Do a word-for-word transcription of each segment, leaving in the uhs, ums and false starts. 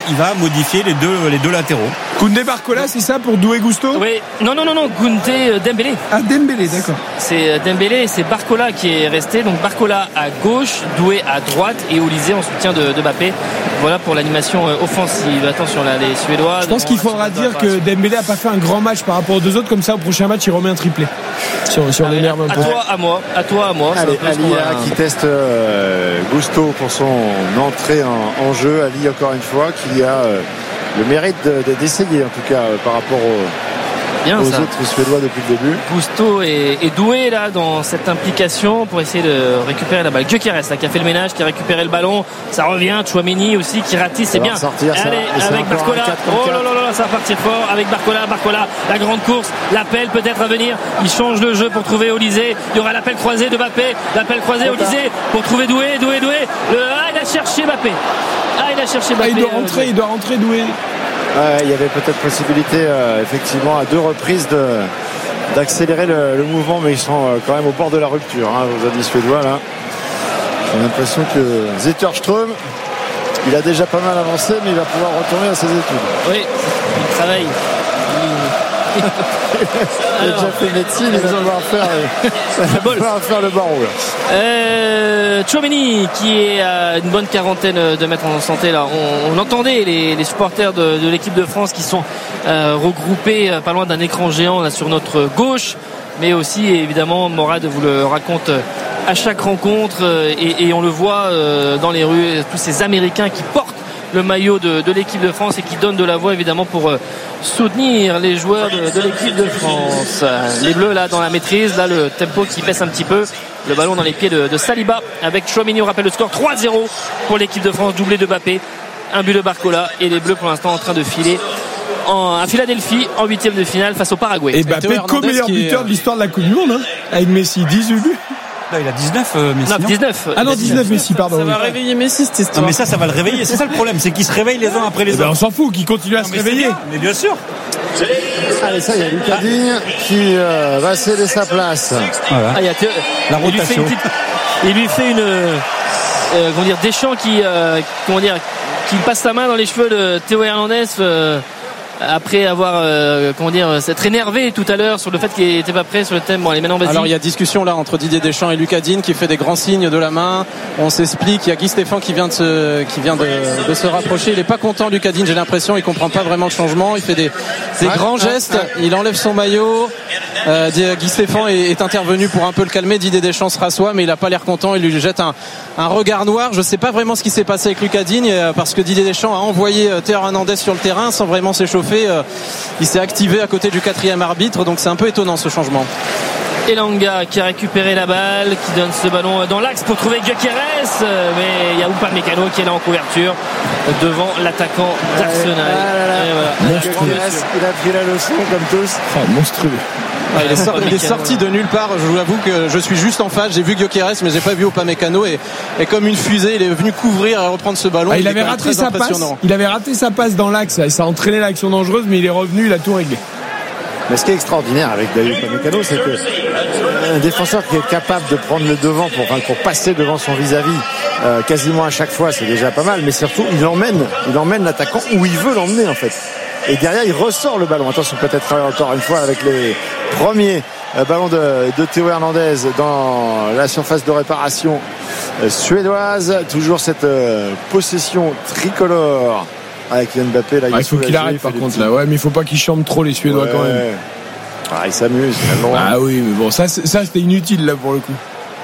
il va modifier les deux, les deux latéraux. Koundé Barcola, c'est ça pour Doué Gusto? Oui, non, non, non, non, Koundé Dembélé. Ah, Dembélé, d'accord. C'est Dembélé et c'est Barcola qui est resté. Donc Barcola à gauche, Doué à droite et Olysée en soutien de, de Mbappé. Voilà pour l'animation offensive. Attention là, les Suédois. Je pense qu'il faudra dire que Dembélé a pas fait un grand match par rapport aux deux autres. Comme ça, au prochain match, il remet un triplé. Si on, si on l'énerve un peu. À toi, à moi. À toi, à moi. Allez, Ali va... qui teste euh, Gusto pour son entrée en, en jeu. Ali, encore une fois, qui a euh, le mérite de, de, d'essayer, en tout cas, euh, par rapport au. Bien, aux ça. autres Suédois depuis le début. Gusto est, est doué là dans cette implication pour essayer de récupérer la balle. Gyökeres là qui a fait le ménage, qui a récupéré le ballon. Ça revient. Chouameni aussi qui ratisse, c'est bien. Sortir, Allez, ça, avec Barcola. Oh là là là, ça va partir fort avec Barcola. Barcola, la grande course, l'appel peut-être à venir. Il change le jeu pour trouver Olysée. Il y aura l'appel croisé de Mbappé. L'appel croisé Olysée pour trouver Doué, Doué, Doué. Le... Ah, il a cherché Mbappé. Ah, il a cherché Mbappé. Ah, il doit rentrer, euh, il doit rentrer Doué. Ouais, il y avait peut-être possibilité euh, effectivement à deux reprises de, d'accélérer le, le mouvement, mais ils sont euh, quand même au bord de la rupture, hein, aux amis suédois là. J'ai l'impression que Zetterström, il a déjà pas mal avancé, mais il va pouvoir retourner à ses études. Oui, il travaille. Il a Alors, déjà fait médecine, il va pouvoir faire, il va pouvoir faire le barreau. Euh, Chouameni qui est à une bonne quarantaine de mètres en santé là. On, on entendait les, les supporters de, de l'équipe de France qui sont euh, regroupés euh, pas loin d'un écran géant là sur notre gauche, mais aussi évidemment Morad vous le raconte à chaque rencontre euh, et, et on le voit euh, dans les rues, tous ces Américains qui portent le maillot de, de l'équipe de France et qui donne de la voix évidemment pour euh, soutenir les joueurs de, de l'équipe de France. Les Bleus là dans la maîtrise, là le tempo qui baisse un petit peu, le ballon dans les pieds de, de Saliba avec Chouameni. On rappelle le score trois zéro pour l'équipe de France, doublé de Mbappé, un but de Barcola et les Bleus pour l'instant en train de filer en, à Philadelphie en huitième de finale face au Paraguay. Et Mbappé co-meilleur buteur de l'histoire de la Coupe du Monde hein, avec Messi, dix-huit buts. Là, il a dix-neuf euh, Messi. Non, dix-neuf. Ah non, dix-neuf Messi, pardon. Ça va réveiller Messi cette histoire. Non, mais ça, ça va le réveiller. C'est ça le problème, c'est qu'ils se réveillent les uns après les eh autres. ben, on s'en fout, qu'ils continuent à non, se réveiller. Bien, mais bien sûr. Allez, ça y est, Lucas Digne qui euh, va céder sa place. Voilà. Ah, il y a te... La il lui fait rotation. une petite... Il lui fait une. Euh, comment dire, Deschamps qui, euh, comment dire, qui passe sa main dans les cheveux de Théo Hernandez. Euh, après avoir euh, comment dire s'être énervé tout à l'heure sur le fait qu'il n'était pas prêt sur le thème. Bon, allez, maintenant vas-y. Alors il y a discussion là entre Didier Deschamps et Lucas Digne qui fait des grands signes de la main. On s'explique. Il y a Guy Stéphane qui vient de se, qui vient de, de se rapprocher. Il est pas content, Lucas Digne, j'ai l'impression. Il comprend pas vraiment le changement. Il fait des, des ouais, grands ouais, gestes. Ouais. Il enlève son maillot. Euh, Guy Stéphane est, est intervenu pour un peu le calmer. Didier Deschamps se rassoit, mais il a pas l'air content. Il lui jette un, un regard noir. Je sais pas vraiment ce qui s'est passé avec Lucas Digne parce que Didier Deschamps a envoyé Théo Hernandez sur le terrain sans vraiment s'échauffer. Il s'est activé à côté du quatrième arbitre, donc c'est un peu étonnant ce changement. Elanga qui a récupéré la balle, qui donne ce ballon dans l'axe pour trouver Gyökeres, mais il y a Upamecano qui est là en couverture devant l'attaquant d'Arsenal. Ah, voilà. Gyökeres, il a pris la leçon comme tous. Oh, monstrueux. Ah, il, est sorti, il est sorti de nulle part. Je vous avoue que je suis juste en face. J'ai vu Gyökeres, mais j'ai pas vu Upamecano et, et comme une fusée, il est venu couvrir et reprendre ce ballon. Ah, il, il avait raté sa passe. Il avait raté sa passe dans l'axe. Ça a entraîné l'action dangereuse, mais il est revenu, il a tout réglé. Mais ce qui est extraordinaire avec David Upamecano, c'est que un défenseur qui est capable de prendre le devant pour, pour passer devant son vis-à-vis euh, quasiment à chaque fois, c'est déjà pas mal. Mais surtout, il emmène, il emmène l'attaquant où il veut l'emmener en fait. Et derrière, il ressort le ballon. Attention, peut-être encore une fois avec les premiers ballons de, de Théo Hernandez dans la surface de réparation suédoise. Toujours cette euh, possession tricolore avec Yann Mbappé. Là, ah, il faut qu'il arrête par contre là. Ouais, mais il faut pas qu'il chante trop les Suédois ouais. quand même. Ah, il s'amuse. Ah oui, mais bon, ça, ça c'était inutile là pour le coup.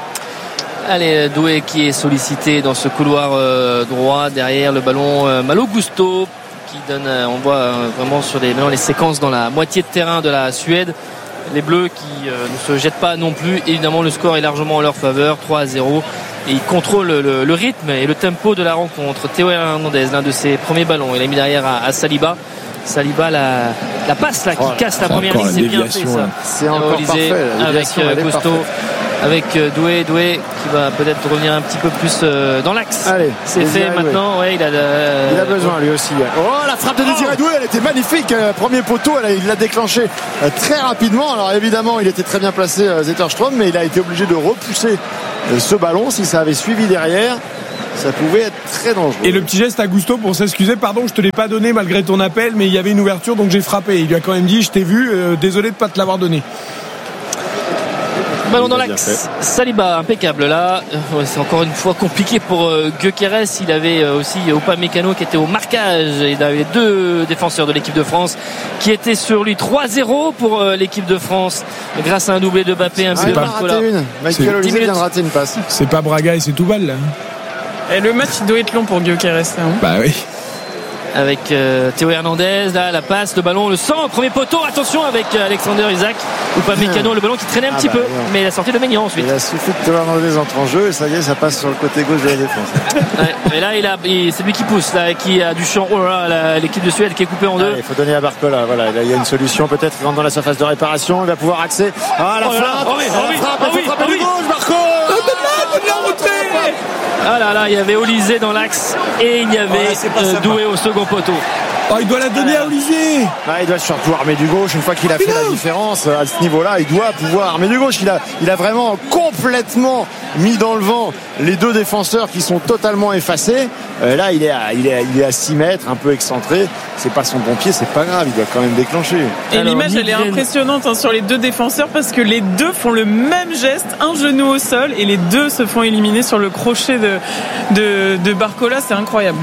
Allez, Doué qui est sollicité dans ce couloir euh, droit derrière le ballon. Euh, Malo Gusto qui donne, euh, on voit euh, vraiment sur les, maintenant les séquences dans la moitié de terrain de la Suède. Les Bleus qui euh, ne se jettent pas non plus. Évidemment, le score est largement en leur faveur, trois à zéro. Et ils contrôlent le, le, le rythme et le tempo de la rencontre. Théo Hernandez, l'un de ses premiers ballons, il a mis derrière à, à Saliba. Saliba, la, la passe là qui oh, casse la première ligne, c'est bien fait ça. C'est encore Olysée, parfait. Avec euh, Gusto, avec euh, Doué, Doué qui va peut-être revenir un petit peu plus euh, dans l'axe. Allez, c'est fait maintenant. Ouais, il a, euh, il a besoin lui aussi. Oh, la frappe de Désiré Doué, elle était magnifique. Euh, premier poteau, elle, il l'a déclenché euh, très rapidement. Alors évidemment, il était très bien placé, euh, Zetterström, mais il a été obligé de repousser euh, ce ballon. Si ça avait suivi derrière, ça pouvait être très dangereux. Et le petit geste à Gusto pour s'excuser, pardon, je te l'ai pas donné malgré ton appel, mais il y avait une ouverture donc j'ai frappé. Il lui a quand même dit, je t'ai vu, euh, désolé de pas te l'avoir donné. Ballon dans l'axe, Saliba impeccable là. C'est encore une fois compliqué pour euh, Gyökeres. Il avait euh, aussi Upamecano qui était au marquage. Il avait les deux défenseurs de l'équipe de France qui étaient sur lui. trois zéro pour euh, l'équipe de France grâce à un doublé de Mbappé, un ah, but de Barcola. Michael Olise vient de rater une passe. C'est pas Braga et c'est tout balle là. Et le match il doit être long pour Gyökeres là. Hein. Bah oui. Avec euh, Théo Hernandez, là la passe, le ballon, le centre, premier poteau, attention avec euh, Alexander Isaac ou pas Mécano, le ballon qui traînait un ah petit bah, peu, non. mais il a sorti de Maignan ensuite. Il a suffi que Théo Hernandez entre en jeu et ça y est, ça passe sur le côté gauche de la défense. Ouais, et là, il a, il, c'est lui qui pousse, là, qui a du champ. Oh là là, l'équipe de Suède qui est coupée en deux. Il faut donner à Barcola, voilà, là, il y a une solution peut-être, il rentre dans la surface de réparation, il va pouvoir axer. Ah la oh frappe, oh oui, oh oui, frappe, oh oui, il faut frapper oh du oui. gauche, Barco. Ah là là, il y avait Olysée dans l'axe et il y avait oh là, euh, Doué au second poteau. Oh, il doit la donner à Olysée. Ah, il doit surtout armer du gauche. Une fois qu'il a fait la différence à ce niveau-là, il doit pouvoir armer du gauche. Il a, il a vraiment complètement mis dans le vent les deux défenseurs qui sont totalement effacés. Euh, là, il est, à, il, est à, il est à six mètres, un peu excentré. C'est pas son bon pied, c'est pas grave. Il doit quand même déclencher. Et alors, l'image, elle est impressionnante hein, sur les deux défenseurs parce que les deux font le même geste, un genou au sol, et les deux se font éliminer sur le crochet de, de, de Barcola. C'est incroyable.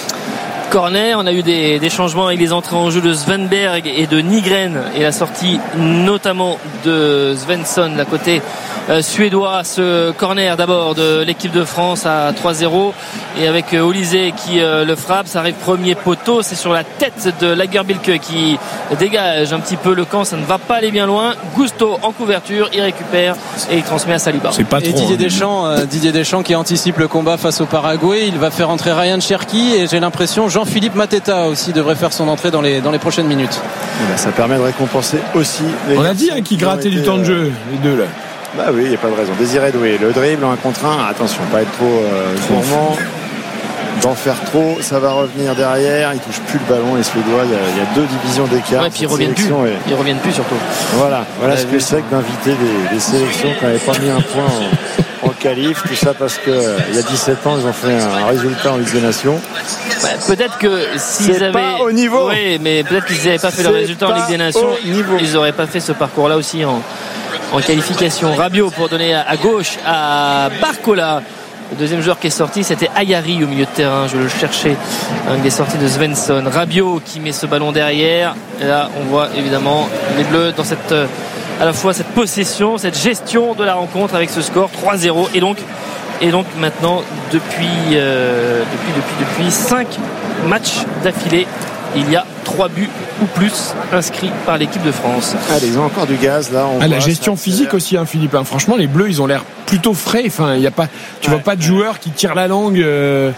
Corner, on a eu des, des changements avec les entrées en jeu de Svenberg et de Nygren et la sortie notamment de Svensson, la côté euh, suédois. Ce corner d'abord de l'équipe de France à trois zéro et avec euh, Olysée qui euh, le frappe, ça arrive premier poteau, c'est sur la tête de Lagerbilke qui dégage un petit peu le camp, ça ne va pas aller bien loin. Gusto en couverture, il récupère et il transmet à Saliba. C'est pas trop, et Didier, hein. Deschamps, euh, Didier Deschamps qui anticipe le combat face au Paraguay, il va faire entrer Ryan Cherki et j'ai l'impression Jean-Philippe Mateta aussi devrait faire son entrée dans les, dans les prochaines minutes. Ben, ça permet de récompenser aussi les on a dit hein, qu'ils grattaient du temps de jeu, les deux là. Bah oui, il n'y a pas de raison. Désiré Doué, le dribble en un contre un, attention, pas être trop euh, gourmand. D'en faire trop, ça va revenir derrière. Il touche plus le ballon, les Suédois. Il y a, il y a deux divisions d'écart. Ouais, et puis ils reviennent plus. Et... Ils reviennent plus surtout. Voilà, voilà ce que c'est que d'inviter des, des sélections qui n'avaient pas mis un point en, en qualif. Tout ça parce que euh, il y a dix-sept ans, ils ont fait un résultat en Ligue des Nations. Bah, peut-être que s'ils c'est avaient pas au niveau. Oui, mais peut-être qu'ils n'avaient pas fait le résultat en Ligue des Nations. Ils n'auraient pas fait ce parcours-là aussi en, en qualification. Rabiot pour donner à, à gauche à Barcola. Le deuxième joueur qui est sorti, c'était Ayari au milieu de terrain. Je le cherchais. Il est sorti de Svensson. Rabiot qui met ce ballon derrière. Et là, on voit évidemment les Bleus dans cette, à la fois cette possession, cette gestion de la rencontre avec ce score trois zéro. Et donc, et donc maintenant, depuis, euh, depuis, depuis, depuis cinq matchs d'affilée, il y a trois buts ou plus inscrits par l'équipe de France. Allez, ils ont encore du gaz là. On ah, la gestion physique aussi, hein, Philippe. Hein. Franchement, les Bleus, ils ont l'air plutôt frais. Enfin, il y a pas, tu ouais. vois pas de joueurs qui tirent la langue. Euh...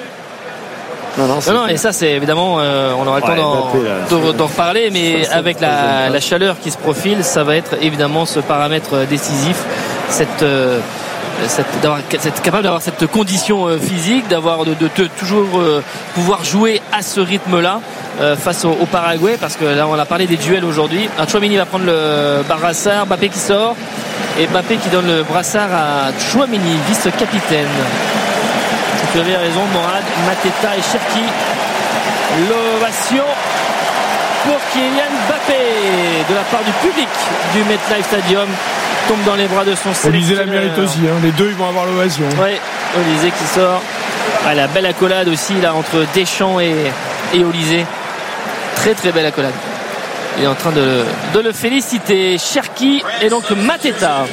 Non, non, non, non et ça, c'est évidemment, euh, on aura le ouais, temps d'en, d'en, d'en reparler, mais ça, avec la, la chaleur qui se profile, ça va être évidemment ce paramètre décisif, cette. Euh, Cette, d'avoir, cette, capable d'avoir cette condition euh, physique, d'avoir de, de, de toujours euh, pouvoir jouer à ce rythme-là euh, face au, au Paraguay, parce que là on a parlé des duels aujourd'hui. Tchouaméni va prendre le brassard, Mbappé qui sort et Mbappé qui donne le brassard à Tchouaméni, vice-capitaine. Tu avais raison, Morad, Mateta et Cherki. L'ovation pour Kylian Mbappé de la part du public du MetLife Stadium. Tombe dans les bras de son sélectionneur. Olysée la mérite aussi, hein. Les deux ils vont avoir l'ovation. Oui, Olysée qui sort. Ah, la belle accolade aussi là entre Deschamps et, et Olysée. Très très belle accolade. Il est en train de, de le féliciter. Cherki et donc Mateta.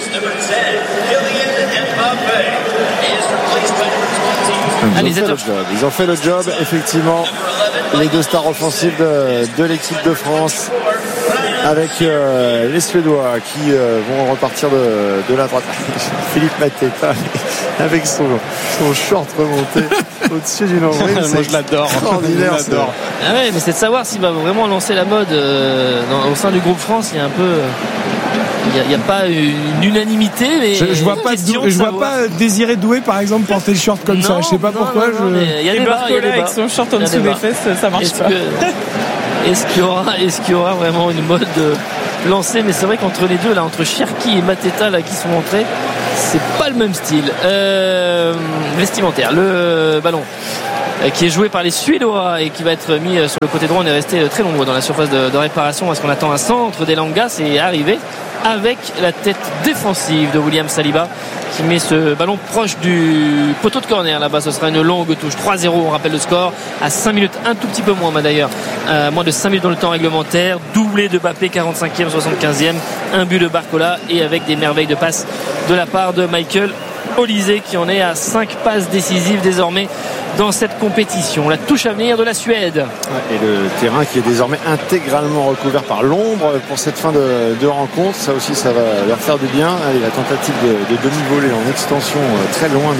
Ils, Allez, ont fait le job. Ils ont fait le job, effectivement. Les deux stars offensives de, de l'équipe de France. Avec euh, les Suédois qui euh, vont repartir de, de la droite. Philippe Mateta avec son, son short remonté au-dessus du nombril. Moi je l'adore. Extraordinaire. Je l'adore. Ah ouais, mais c'est de savoir s'il va vraiment lancer la mode euh, dans, au sein du groupe France. Il y a un peu, il n'y a, a pas une unanimité, mais je, je vois pas, dou, je vois pas Désiré Doué par exemple porter le short comme non, ça. Je sais pas non, pourquoi. Non, non, je... Il y a des Barcola avec son short en dessous des fesses, ça marche est-ce pas. Que... Est-ce qu'il y aura, est-ce qu'il y aura vraiment une mode lancée? Mais c'est vrai qu'entre les deux, là, entre Cherki et Mateta, là, qui sont entrés, c'est pas le même style euh, vestimentaire. Le ballon qui est joué par les Suédois et qui va être mis sur le côté droit. On est resté très nombreux dans la surface de, de réparation parce qu'on attend un centre d'Elanga. C'est arrivé avec la tête défensive de William Saliba qui met ce ballon proche du poteau de corner. Là-bas, ce sera une longue touche. trois zéro, on rappelle le score à cinq minutes, un tout petit peu moins d'ailleurs, euh, moins de cinq minutes dans le temps réglementaire. Doublé de Mbappé, quarante-cinquième, soixante-quinzième, un but de Barcola et avec des merveilles de passe de la part de Michael Olise qui en est à cinq passes décisives désormais dans cette compétition. La touche à venir de la Suède. Et le terrain qui est désormais intégralement recouvert par l'ombre pour cette fin de, de rencontre. Ça aussi, ça va leur faire du bien. Allez, la tentative de, de demi-volée en extension très loin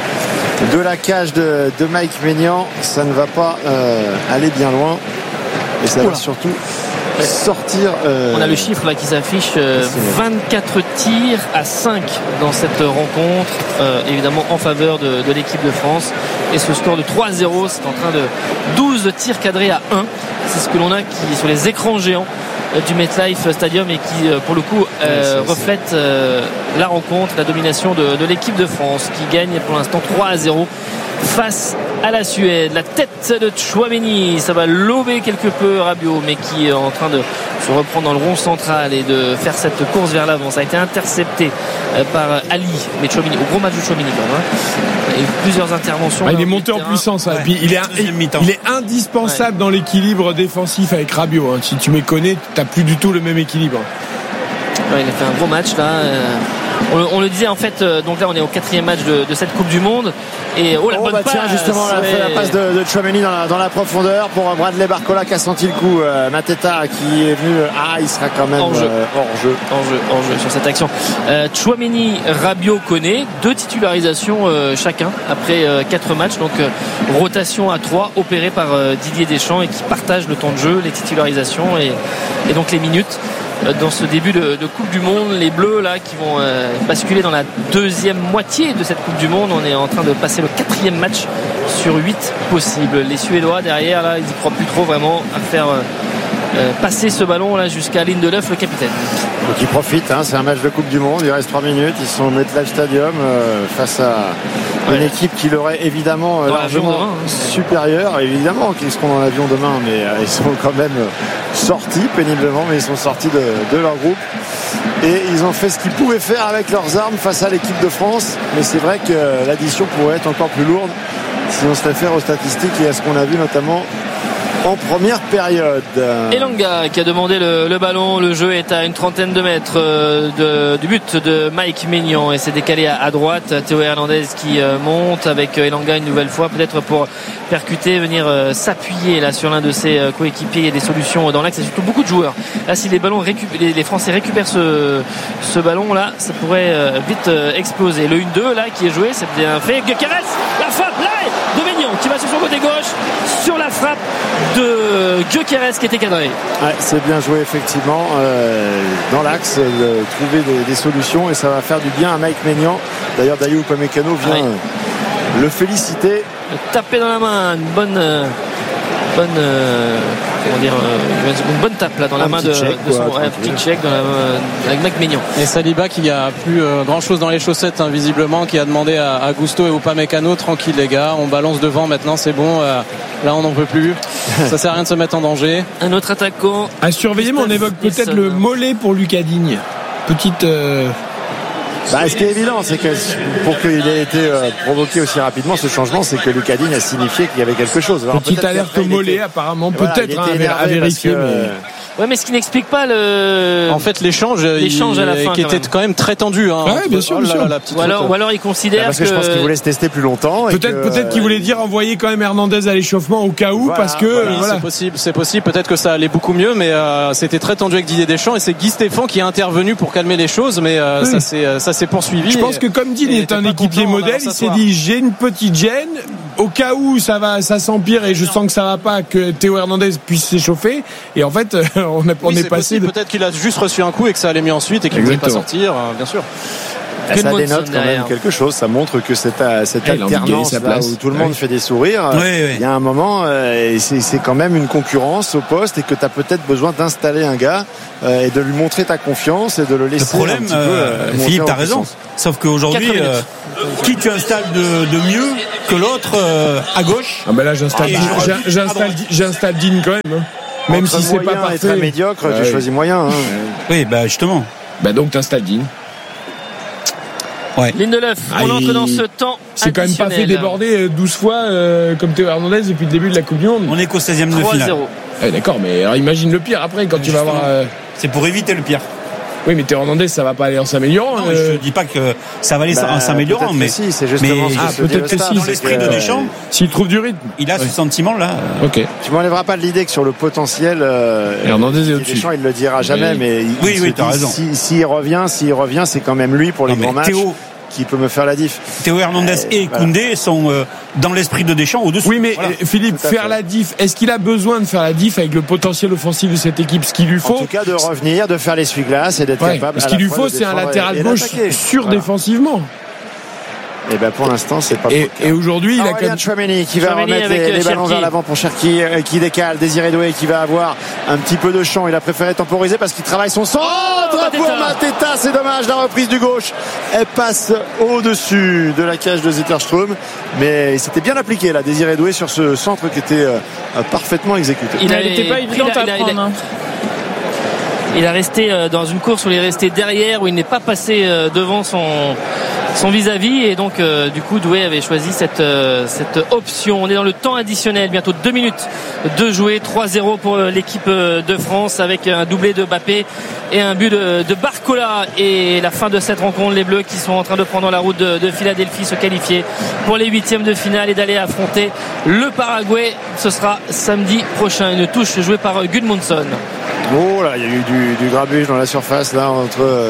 de, de la cage de, de Mike Maignan. Ça ne va pas euh, aller bien loin. Et ça Oula. va surtout sortir. Euh... On a le chiffre là qui s'affiche, euh, vingt-quatre tirs à cinq dans cette rencontre, euh, évidemment en faveur de, de l'équipe de France. Et ce score de trois zéro, c'est en train de douze tirs cadrés à un. C'est ce que l'on a qui sur les écrans géants euh, du MetLife Stadium et qui euh, pour le coup euh, ouais, reflète euh, la rencontre, la domination de, de l'équipe de France qui gagne pour l'instant trois à zéro face à la Suède. La tête de Tchouaméni, ça va lober quelque peu Rabiot, mais qui est en train de se reprendre dans le rond central et de faire cette course vers l'avant. Ça a été intercepté par Ali, mais Tchouaméni, au gros match de Tchouaméni quand même, hein. Et plusieurs interventions. Ah, il est monté en puissance, hein. Ouais. Puis il est, il est indispensable ouais. dans l'équilibre défensif avec Rabiot, hein. Si tu me connais, tu n'as plus du tout le même équilibre. Ouais, il a fait un gros match là. Euh... On le, on le disait en fait, euh, donc là on est au quatrième match de, de cette Coupe du Monde et oh la oh, bonne bah, passe, tiens, justement la, ouais. la passe de, de Tchouaméni dans la, dans la profondeur pour Bradley Barcola qui a senti le coup. euh, Mateta qui est venu, ah il sera quand même hors jeu, euh, hors jeu, hors jeu, hors jeu sur cette action. euh, Tchouaméni, Rabiot, Koné, deux titularisations euh, chacun après euh, quatre matchs, donc euh, rotation à trois opérée par euh, Didier Deschamps et qui partagent le temps de jeu, les titularisations et, et donc les minutes dans ce début de, de Coupe du Monde. Les Bleus là qui vont euh, basculer dans la deuxième moitié de cette Coupe du Monde. On est en train de passer le quatrième match sur huit possibles. Les Suédois derrière là, ils y croient plus trop vraiment à faire euh, euh, passer ce ballon là jusqu'à Lindelöf, le capitaine. Donc ils profitent, hein, c'est un match de Coupe du Monde, il reste trois minutes, ils sont au MetLife Stadium euh, face à une ouais. équipe qui leur est évidemment euh, largement demain, hein. supérieure. Évidemment qu'ils seront dans l'avion demain, mais euh, ils sont quand même sortis péniblement, mais ils sont sortis de, de leur groupe et ils ont fait ce qu'ils pouvaient faire avec leurs armes face à l'équipe de France. Mais c'est vrai que l'addition pourrait être encore plus lourde si on se réfère aux statistiques et à ce qu'on a vu notamment en première période. Elanga qui a demandé le, le ballon. Le jeu est à une trentaine de mètres euh, de, du but de Mike Maignan et c'est décalé à, à droite. Théo Hernandez qui euh, monte avec Elanga une nouvelle fois, peut-être pour percuter, venir euh, s'appuyer là sur l'un de ses euh, coéquipiers. Il y a des solutions dans l'axe et surtout beaucoup de joueurs. Là, si les ballons récup- les, les Français récupèrent ce, ce ballon là, ça pourrait euh, vite euh, exploser. Le un deux là qui est joué, c'est bien fait. Gyökeres, la frappe là de Maignan qui va sur son côté gauche sur la frappe de Gyökeres qui était cadré. Ouais, c'est bien joué effectivement euh, dans l'axe, de trouver des, des solutions et ça va faire du bien à Mike Maignan. D'ailleurs Dayot Upamecano vient ouais. euh, le féliciter. Le taper dans la main, une bonne euh, bonne euh, comment dire euh, une bonne tape là dans la un main de, check, de son quoi, ouais, petit check dans la main avec Mike Maignan. Et Saliba qui a plus euh, grand chose dans les chaussettes hein, visiblement, qui a demandé à, à Gusto et Upamecano, tranquille les gars, on balance devant maintenant, c'est bon, euh, là on n'en peut plus, ça sert à rien de se mettre en danger. Un autre attaquant à surveiller, mais on évoque peut-être le mollet pour Lucas Digne, petite euh... Bah, ce qui est évident, c'est que pour qu'il ait été euh, provoqué aussi rapidement, ce changement, c'est que Lucas Digne a signifié qu'il y avait quelque chose. Alors, petite alerte au mollet, était... apparemment, voilà, peut-être hein, à vérifier. Que... Mais... Ouais, mais ce qui n'explique pas le. En fait, l'échange, l'échange il... à la fin, qui était quand même très tendu. Hein, ouais, bien sûr, oh bien sûr. Là, là, ou, alors, ou alors il considère bah parce que, que je pense qu'il voulait se tester plus longtemps. Peut-être, que... peut-être qu'il voulait dire envoyer quand même Hernandez à l'échauffement au cas où, voilà, parce que voilà, voilà. c'est possible, c'est possible. Peut-être que ça allait beaucoup mieux, mais euh, c'était très tendu avec Didier Deschamps et c'est Guy Stéphane qui est intervenu pour calmer les choses, mais euh, oui. ça s'est, ça s'est poursuivi. Je pense que comme Digne est un équipier modèle, il s'est dit j'ai une petite gêne. Au cas où ça va, ça s'empire et je sens que ça va pas, que Théo Hernandez puisse s'échauffer. Et en fait, on, a, on oui, est passé. De... Peut-être qu'il a juste reçu un coup et que ça allait mieux ensuite et qu'il ne voulait pas sortir, bien sûr. Ça dénote quand même quelque chose. Ça montre que cette, cette hey, alternance là où tout le monde ouais. fait des sourires, il oui, oui. y a un moment, euh, c'est, c'est quand même une concurrence au poste et que tu as peut-être besoin d'installer un gars euh, et de lui montrer ta confiance et de le laisser. Le problème, un petit peu, euh, Philippe, t'as raison. Sauf qu'aujourd'hui, euh, qui tu installes de, de mieux que l'autre euh, à gauche? Ah ben là, j'installe, ah, j'installe, j'installe Dean quand même. Hein. Même entre si c'est pas parfait. Très médiocre, ah, tu oui. choisis moyen. Hein. Oui, bah justement. Bah donc t'installes Dean. Ouais. Lindelöf, on ah, entre dans ce temps. C'est quand même pas fait déborder douze fois euh, comme Théo Hernandez depuis le début de la Coupe du Monde. On est qu'au seizième de finale. Eh, d'accord, mais alors imagine le pire après quand mais tu vas avoir. Euh... C'est pour éviter le pire. Oui, mais Théo Hernandez, ça va pas aller en s'améliorant. Non, euh... je dis pas que ça va aller bah, en s'améliorant, mais si, c'est justement mais ce ah, peut-être que si, dans l'esprit de Deschamps, s'il trouve du rythme, il a ouais. ce sentiment-là. Ok. Tu m'enlèveras pas de l'idée que sur le potentiel, euh, Hernandez est au-dessus. Deschamps, il le dira jamais, oui. mais il, oui, il oui, t'as raison. S'il si, si revient, s'il revient, c'est quand même lui pour les non, grands matchs. Théo, qui peut me faire la diff. Théo Hernandez euh, et voilà. Koundé sont euh, dans l'esprit de Deschamps au-dessus. Oui, mais voilà. Philippe, faire fait. la diff, est-ce qu'il a besoin de faire la diff avec le potentiel offensif de cette équipe? Ce qu'il lui faut, en tout cas, de revenir, de faire l'essuie-glace et d'être ouais, capable. Ce qu'il lui faut, c'est un latéral gauche surdéfensivement. Voilà. Et ben pour l'instant c'est pas et, et aujourd'hui il a quand même Tchouaméni qui va Tchouaméni remettre les, les ballons vers l'avant pour Cherki euh, qui décale. Désiré Doué qui va avoir un petit peu de champ. Il a préféré temporiser parce qu'il travaille son centre oh, pour Mateta. C'est dommage, la reprise du gauche elle passe au-dessus de la cage de Zetterström, mais il s'était bien appliqué là Désiré Doué sur ce centre qui était euh, parfaitement exécuté. Il n'était pas évident à prendre. Hein. Il a resté dans une course où il est resté derrière, où il n'est pas passé devant son son vis-à-vis, et donc euh, du coup Doué avait choisi cette euh, cette option. On est dans le temps additionnel, bientôt deux minutes de jouer, trois zéro pour l'équipe de France avec un doublé de Mbappé et un but de, de Barcola. Et la fin de cette rencontre, les Bleus qui sont en train de prendre la route de, de Philadelphie, se qualifier pour les huitièmes de finale et d'aller affronter le Paraguay. Ce sera samedi prochain. Une touche jouée par Gudmundsson. Oh là, il y a eu du, du grabuge dans la surface là entre euh,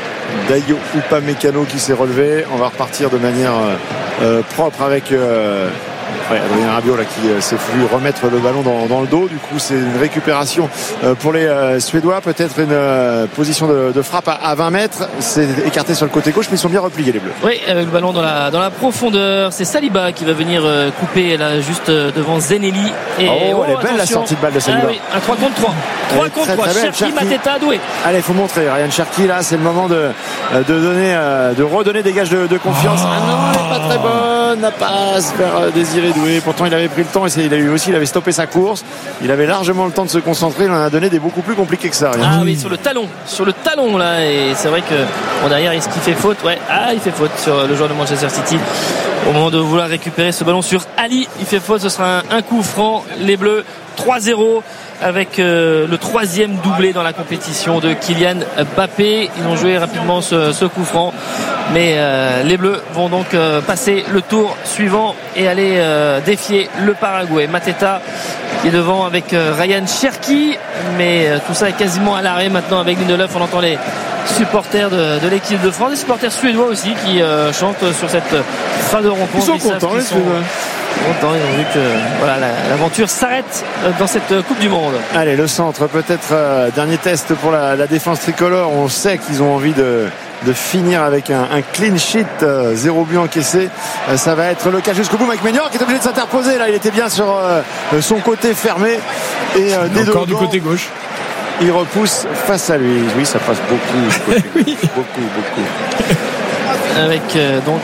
Dayo Upamecano qui s'est relevé. On va repartir de manière euh, propre avec euh, ouais, Adrien Rabiot là qui euh, s'est voulu remettre le ballon dans, dans le dos. Du coup c'est une récupération euh, pour les euh, Suédois, peut-être une euh, position de, de frappe à, à vingt mètres. C'est écarté sur le côté gauche, mais ils sont bien repliés les Bleus. Oui, avec le ballon dans la, dans la profondeur. C'est Saliba qui va venir euh, couper là juste euh, devant Zenelli. Et oh, oh, elle est belle attention. La sortie de balle de Saliba. Ah, oui, un trois contre trois. trois contre trois. Cherki, Mateta, Doué. Allez, il faut montrer Ryan Cherki là, c'est le moment de, de donner, de redonner des gages de, de confiance. Oh. Ah non, elle n'est pas très bonne, la passe vers Désiré Doué. Pourtant il avait pris le temps et il a eu aussi, il avait stoppé sa course. Il avait largement le temps de se concentrer. Il en a donné des beaucoup plus compliqués que ça. Ryan. Ah oui, sur le talon, sur le talon là. Et c'est vrai que bon, derrière, est-ce qu'il fait faute? Ouais, ah il fait faute sur le joueur de Manchester City. Au moment de vouloir récupérer ce ballon sur Ali, il fait faute. Ce sera un, un coup franc. Les Bleus trois zéro avec euh, le troisième doublé dans la compétition de Kylian Mbappé. Ils ont joué rapidement ce, ce coup franc, mais euh, les Bleus vont donc euh, passer le tour suivant et aller euh, défier le Paraguay. Mateta qui est devant avec euh, Ryan Cherki, mais euh, tout ça est quasiment à l'arrêt maintenant avec Lindelöf. On entend les supporters de, de l'équipe de France, des supporters suédois aussi qui euh, chantent sur cette fin de rencontre. Ils sont ils contents, les Suédois. Ils ont vu que voilà, l'aventure s'arrête dans cette Coupe du Monde. Allez, le centre, peut-être euh, dernier test pour la, la défense tricolore. On sait qu'ils ont envie de, de finir avec un, un clean sheet, euh, zéro but encaissé. Euh, ça va être le cas jusqu'au bout. Mike Maignan qui est obligé de s'interposer. Là, il était bien sur euh, son côté fermé et euh, des encore du côté gauche. Il repousse face à lui. Oui, ça passe beaucoup. oui. Beaucoup, beaucoup. Avec euh, donc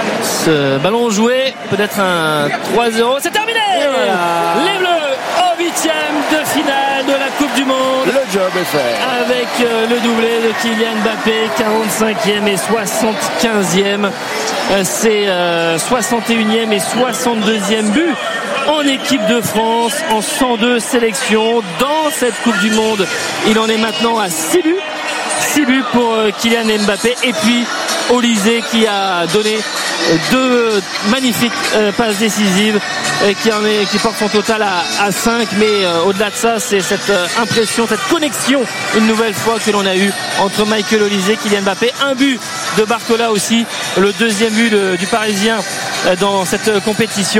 ce ballon joué, peut-être un trois zéro. C'est terminé. Voilà. Les Bleus au huitième de finale de la Coupe du Monde. Le job est fait. Avec euh, le doublé de Kylian Mbappé, quarante-cinquième et soixante-quinzième. Euh, c'est euh, soixante et unième et soixante-deuxième but en équipe de France en cent deux sélections dans cette Coupe du Monde. Il en est maintenant à six buts. six buts pour euh, Kylian Mbappé, et puis Olysée qui a donné deux magnifiques euh, passes décisives et qui en est, qui porte son total à, à cinq. Mais euh, au-delà de ça, c'est cette euh, impression, cette connexion une nouvelle fois que l'on a eu entre Michael Olysée, Kylian Mbappé. Un but de Barcola aussi, le deuxième but de, du Parisien euh, dans cette euh, compétition.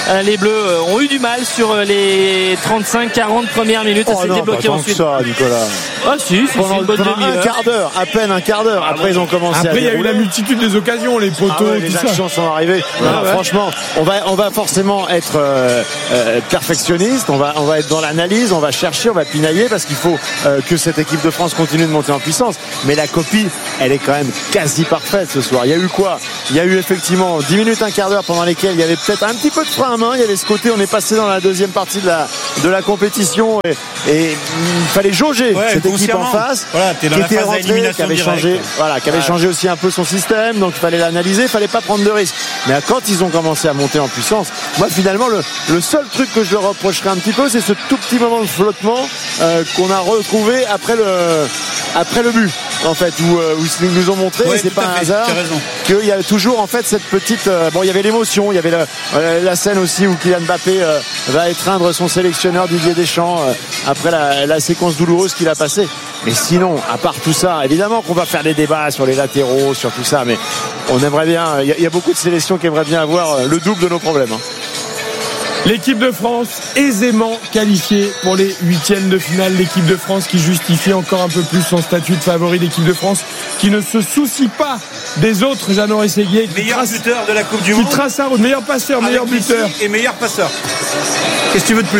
euh, les Bleus euh, ont eu du mal sur les trente-cinq quarante premières minutes. Oh ça s'est non, débloqué pas tant ensuite. que ça, Nicolas. Ah si, si, pendant, c'est une bonne pendant demi-heure. un quart d'heure, à peine un quart d'heure. Après, ils ont commencé Après, à il y a eu dérouler. la multitude des occasions, les poteaux, Ah ouais, tout les ça. actions sont arrivées. Ouais, Non, ouais. Franchement, on va, on va forcément être euh, euh, perfectionniste. On va, on va être dans l'analyse. On va chercher, on va pinailler parce qu'il faut euh, que cette équipe de France continue de monter en puissance. Mais la copie, elle est quand même quasi parfaite ce soir. Il y a eu quoi ? Il y a eu effectivement dix minutes, un quart d'heure pendant lesquelles il y avait peut-être un petit peu de frein à main. Il y avait ce côté, on est passé dans la deuxième partie de la, de la compétition et, et il fallait jauger Ouais, cette équipe en consciemment. face Voilà, t'es dans qui la était phase rentrée, d'élimination qui avait directe. changé, voilà, qui avait Ouais. changé aussi un peu son système. Donc il fallait l'analyser, il fallait pas prendre de risques. Mais quand ils ont commencé à monter en puissance, moi finalement le, le seul truc que je leur reprocherais un petit peu, c'est ce tout petit moment de flottement euh, qu'on a retrouvé après le après le but en fait où, euh, où ils nous ont montré, Ouais, et c'est tout à pas un fait, hasard tu as raison. qu'il y a toujours en fait cette petite euh, bon il y avait l'émotion, il y avait le, euh, la scène aussi où Kylian Mbappé euh, va étreindre son sélectionneur Didier Deschamps euh, après la, la séquence douloureuse qu'il a passée. Mais sinon, à part tout ça, évidemment qu'on va faire des débats sur les latéraux, sur tout ça, mais on aimerait bien, il y, y a beaucoup de sélections qui aimeraient bien avoir le double de nos problèmes, hein. L'équipe de France aisément qualifiée pour les huitièmes de finale. L'équipe de France qui justifie encore un peu plus son statut de favori. L'équipe de France qui ne se soucie pas des autres. Jeannot Rességuier qui Meilleur trace, buteur de la Coupe du qui Monde. trace sa route. Meilleur passeur, meilleur avec Messi buteur. et meilleur passeur. Qu'est-ce que tu veux de plus ?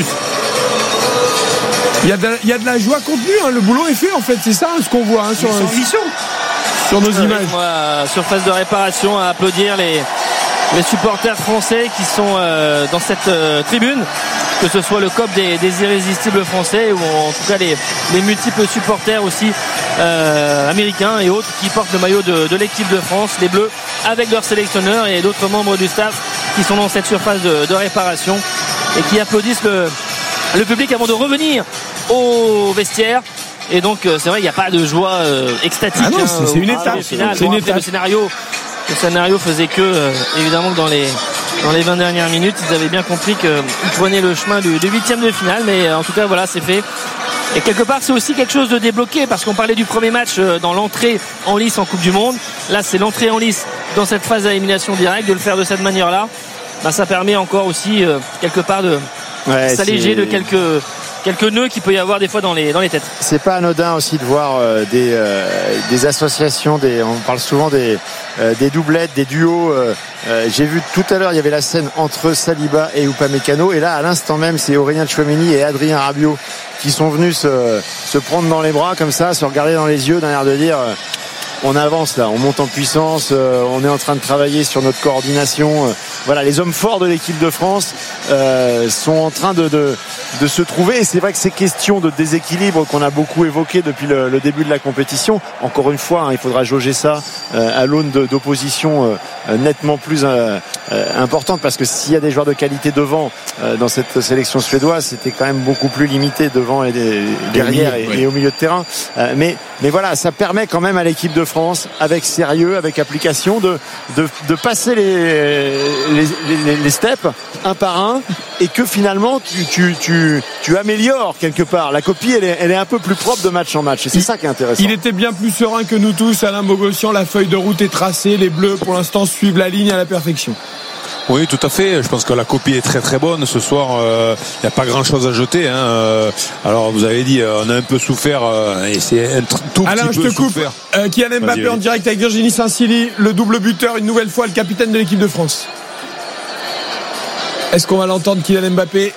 Il y a de, il y a de la joie contenue. Hein. Le boulot est fait en fait. C'est ça hein, ce qu'on voit hein, sur, Ils sont en mission. sur nos Euh, images. moi, surface de réparation, à applaudir les, les supporters français qui sont euh, dans cette euh, tribune, que ce soit le C O P des, des irrésistibles français ou en tout cas les, les multiples supporters aussi euh, américains et autres qui portent le maillot de, de l'équipe de France, les Bleus, avec leurs sélectionneurs et d'autres membres du staff qui sont dans cette surface de, de réparation et qui applaudissent le, le public avant de revenir au vestiaire. Et donc euh, c'est vrai, il n'y a pas de joie euh, extatique. Ah non, c'est- c'est une hein, étape. au final. C'est Bon, une après, étape. le scénario, le scénario faisait que euh, évidemment que dans les dans les vingt dernières minutes, ils avaient bien compris qu'ils prenaient le chemin du, du huitième de finale. Mais euh, en tout cas, voilà, c'est fait. Et quelque part, c'est aussi quelque chose de débloqué parce qu'on parlait du premier match euh, dans l'entrée en lice en Coupe du Monde. Là, c'est l'entrée en lice dans cette phase d'élimination directe. De le faire de cette manière-là, bah, ça permet encore aussi euh, quelque part de Ouais, s'alléger c'est- de quelques quelques nœuds qu'il peut y avoir des fois dans les dans les têtes. C'est pas anodin aussi de voir euh, des, euh, des associations, des, on parle souvent des, euh, des doublettes, des duos. euh, euh, J'ai vu tout à l'heure, il y avait la scène entre Saliba et Upamecano, et là à l'instant même, c'est Aurélien Tchouaméni et Adrien Rabiot qui sont venus se, se prendre dans les bras comme ça, se regarder dans les yeux, d'un air de dire euh, on avance là, on monte en puissance, euh, on est en train de travailler sur notre coordination. euh, voilà, les hommes forts de l'équipe de France euh, sont en train de, de, de se trouver. Et c'est vrai que ces questions de déséquilibre qu'on a beaucoup évoquées depuis le, le début de la compétition, encore une fois, hein, il faudra jauger ça euh, à l'aune de- d'opposition euh, nettement plus euh, euh, importante, parce que s'il y a des joueurs de qualité devant euh, dans cette sélection suédoise, c'était quand même beaucoup plus limité devant et des- derrière et, oui. et au milieu de terrain. Euh, mais, mais voilà, ça permet quand même à l'équipe de France, avec sérieux, avec application, de, de, de passer les, les, les, les steps un par un, et que finalement tu, tu, tu, tu améliores quelque part. La copie, elle est, elle est un peu plus propre de match en match, et c'est ça qui est intéressant. Il était bien plus serein que nous tous, Alain Bogossian. La feuille de route est tracée. Les Bleus, pour l'instant, suivent la ligne à la perfection. Oui, tout à fait. Je pense que la copie est très très bonne ce soir. Il euh, n'y a pas grand chose à jeter. Hein. Euh, alors vous avez dit, euh, on a un peu souffert euh, et c'est un tr- tout Alain, petit je peu te coupe. souffert. Euh, Kylian Mbappé Vas-y, en direct avec Virginie Saint-Silly, le double buteur, une nouvelle fois le capitaine de l'équipe de France. Est-ce qu'on va l'entendre, Kylian Mbappé?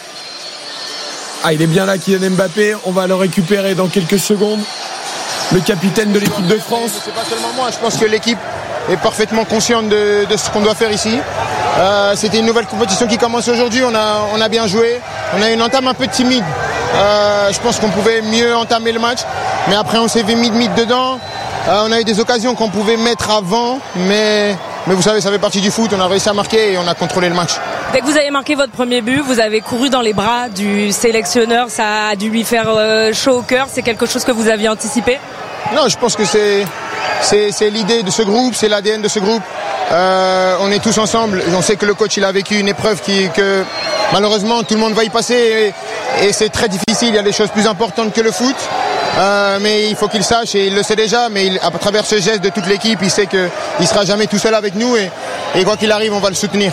Ah, il est bien là, Kylian Mbappé. On va le récupérer dans quelques secondes. Le capitaine de l'équipe de France. C'est pas seulement moi, je pense que l'équipe est parfaitement consciente de, de ce qu'on doit faire ici. Euh, c'était une nouvelle compétition qui commence aujourd'hui, on a, on a bien joué, on a une entame un peu timide. Euh, je pense qu'on pouvait mieux entamer le match, mais après on s'est fait mid-mid dedans. Euh, on a eu des occasions qu'on pouvait mettre avant, mais, mais vous savez, ça fait partie du foot, on a réussi à marquer et on a contrôlé le match. Dès que vous avez marqué votre premier but, vous avez couru dans les bras du sélectionneur, ça a dû lui faire euh, chaud au cœur, c'est quelque chose que vous aviez anticipé? Non, je pense que c'est, c'est, c'est l'idée de ce groupe, c'est l'A D N de ce groupe. Euh, on est tous ensemble. On sait que le coach il a vécu une épreuve qui, que malheureusement tout le monde va y passer et, et c'est très difficile. Il y a des choses plus importantes que le foot. Euh, mais il faut qu'il sache et il le sait déjà. Mais il, à travers ce geste de toute l'équipe, il sait qu'il ne sera jamais tout seul avec nous et, et quoi qu'il arrive, on va le soutenir.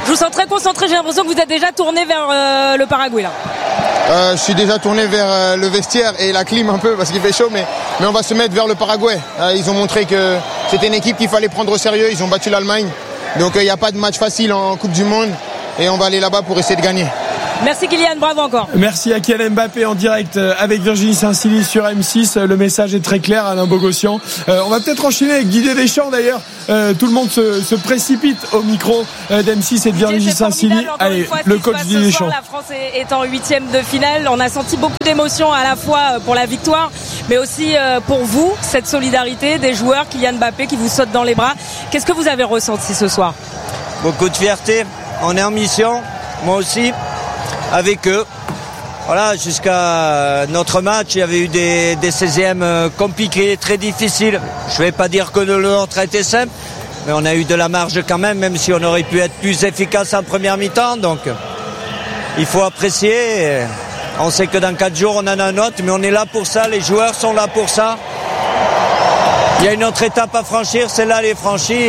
Je vous sens très concentré, j'ai l'impression que vous êtes déjà tourné vers euh, le Paraguay là. Euh, je suis déjà tourné vers euh, le vestiaire et la clim un peu parce qu'il fait chaud, mais, mais on va se mettre vers le Paraguay. Euh, ils ont montré que c'était une équipe qu'il fallait prendre au sérieux, ils ont battu l'Allemagne. Donc il euh, n'y a pas de match facile en Coupe du Monde et on va aller là-bas pour essayer de gagner. Merci Kylian, bravo encore. Merci à Kylian Mbappé en direct avec Virginie Saint-Silly sur M six. Le message est très clair, Alain Bogossian. Euh, on va peut-être enchaîner avec Didier Deschamps d'ailleurs. Euh, tout le monde se, se précipite au micro euh, d'M six et de Virginie Saint-Silly. Allez, le coach Didier Deschamps. La France est, est en huitième de finale. On a senti beaucoup d'émotions à la fois pour la victoire, mais aussi pour vous, cette solidarité des joueurs, Kylian Mbappé qui vous saute dans les bras. Qu'est-ce que vous avez ressenti ce soir? Beaucoup de fierté. On est en mission, moi aussi, avec eux. Voilà, jusqu'à notre match, il y avait eu des, des seizièmes compliqués, très difficiles. Je ne vais pas dire que le nôtre a été simple, mais on a eu de la marge quand même, même si on aurait pu être plus efficace en première mi-temps. Donc, il faut apprécier. On sait que dans quatre jours, on en a un autre, mais on est là pour ça. Les joueurs sont là pour ça. Il y a une autre étape à franchir, celle-là, elle est franchie.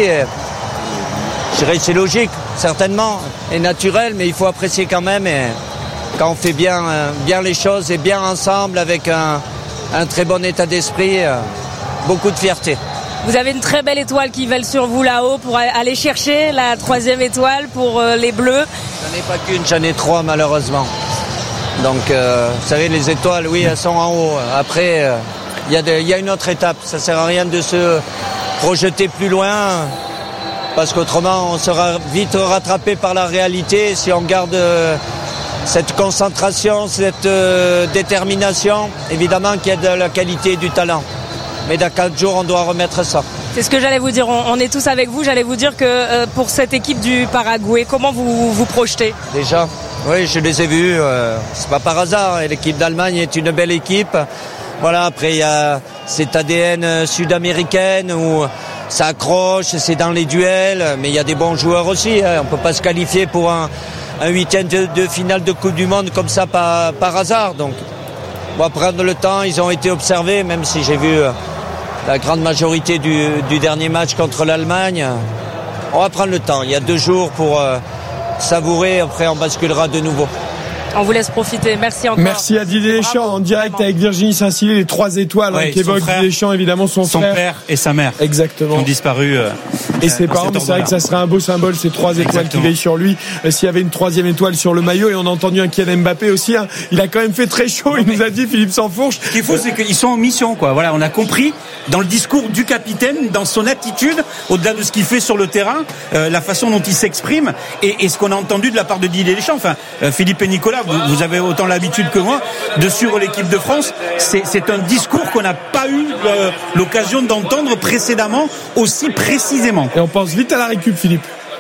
Je dirais que c'est logique, certainement, et naturel, mais il faut apprécier quand même. Et quand on fait bien, bien les choses et bien ensemble, avec un, un très bon état d'esprit, beaucoup de fierté. Vous avez une très belle étoile qui vole sur vous là-haut pour aller chercher la troisième étoile pour les Bleus. J'en ai pas qu'une, j'en ai trois malheureusement. Donc, euh, vous savez, les étoiles, oui, elles sont en haut. Après, il euh, y, y a une autre étape. Ça sert à rien de se projeter plus loin, parce qu'autrement, on sera vite rattrapé par la réalité si on garde euh, cette concentration, cette euh, détermination. Évidemment qu'il y a de la qualité et du talent. Mais dans quatre jours, on doit remettre ça. C'est ce que j'allais vous dire. On, on est tous avec vous. J'allais vous dire que euh, pour cette équipe du Paraguay, comment vous vous projetez? Déjà, oui, je les ai vus. Euh, c'est pas par hasard. L'équipe d'Allemagne est une belle équipe. Voilà. Après, il y a cette A D N sud-américaine où ça accroche, c'est dans les duels. Mais il y a des bons joueurs aussi. Hein. On peut pas se qualifier pour un, un huitième de, de finale de Coupe du Monde comme ça par, par hasard. Donc, on va prendre le temps. Ils ont été observés, même si j'ai vu la grande majorité du, du dernier match contre l'Allemagne. On va prendre le temps. Il y a deux jours pour euh, savourer. Après, on basculera de nouveau. On vous laisse profiter. Merci encore. Merci à Didier Deschamps en direct vraiment avec Virginie Saint-Silly, les trois étoiles ouais, hein, qu'évoque Didier Deschamps, évidemment son, son frère. Son père et sa mère. Exactement. Qui ont disparu. Euh, et ses parents, mais c'est vrai que ça serait un beau symbole, ces trois étoiles Exactement. Qui veillent sur lui. Euh, s'il y avait une troisième étoile sur le maillot, et on a entendu un Kylian Mbappé aussi, hein, il a quand même fait très chaud, il nous a dit, Philippe Sansfourche. Ce qu'il faut, c'est qu'ils sont en mission, quoi. Voilà, on a compris dans le discours du capitaine, dans son attitude, au-delà de ce qu'il fait sur le terrain, euh, la façon dont il s'exprime, et, et ce qu'on a entendu de la part de Didier Deschamps. Enfin, euh, Philippe et Nicolas, vous, vous avez autant l'habitude que moi de suivre l'équipe de France. C'est, c'est un discours qu'on n'a pas eu euh, l'occasion d'entendre précédemment aussi précisément. Et on pense vite à la récup, Philippe.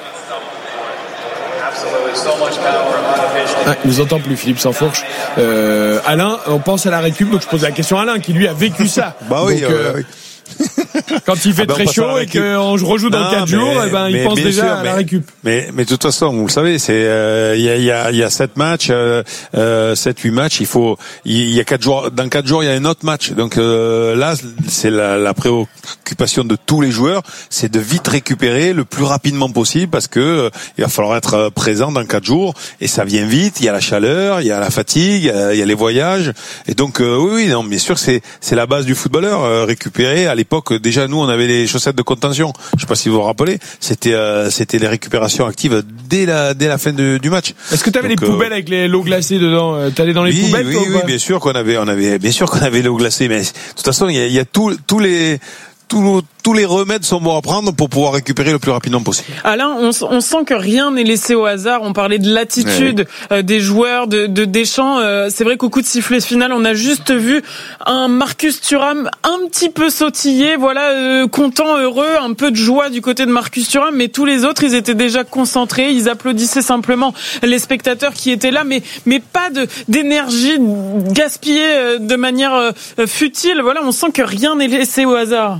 Ah, il nous entend plus, Philippe Sansfourche. Euh, Alain, on pense à la récup, donc je pose la question à Alain qui lui a vécu ça. Bah oui, donc, euh, euh, oui. Quand il fait ah ben très chaud et qu'on rejoue dans quatre jours, eh ben, il pense déjà sûr, à la récup. Mais, mais de toute façon, vous le savez, c'est, euh, il y a, il y a, il y a sept matchs, euh, euh, sept, huit matchs, il faut, il y a quatre jours, dans quatre jours, il y a un autre match. Donc, euh, là, c'est la, la préoccupation de tous les joueurs, c'est de vite récupérer le plus rapidement possible parce que, euh, il va falloir être présent dans quatre jours et ça vient vite, il y a la chaleur, il y a la fatigue, il y a les voyages. Et donc, euh, oui, oui, non, bien sûr, c'est, c'est la base du footballeur, euh, récupérer. À l'époque, déjà, nous, on avait les chaussettes de contention. Je sais pas si vous vous rappelez. C'était, euh, c'était les récupérations actives dès la, dès la fin de, du match. Est-ce que tu avais les poubelles euh... avec les, l'eau glacée dedans? T'allais dans les oui, poubelles? Oui, toi, oui, bien sûr qu'on avait, on avait, bien sûr qu'on avait l'eau glacée. Mais de toute façon, il y a, il y a tous, tous les, tous, tous les remèdes sont bons à prendre pour pouvoir récupérer le plus rapidement possible. Alain, on, on sent que rien n'est laissé au hasard. On parlait de l'attitude ouais. euh, des joueurs, de, de Deschamps. Euh, c'est vrai qu'au coup de sifflet final, on a juste vu un Marcus Thuram un petit peu sautiller, voilà, euh, content, heureux, un peu de joie du côté de Marcus Thuram, mais tous les autres, ils étaient déjà concentrés. Ils applaudissaient simplement les spectateurs qui étaient là, mais mais pas de d'énergie gaspillée de manière euh, futile. Voilà, on sent que rien n'est laissé au hasard.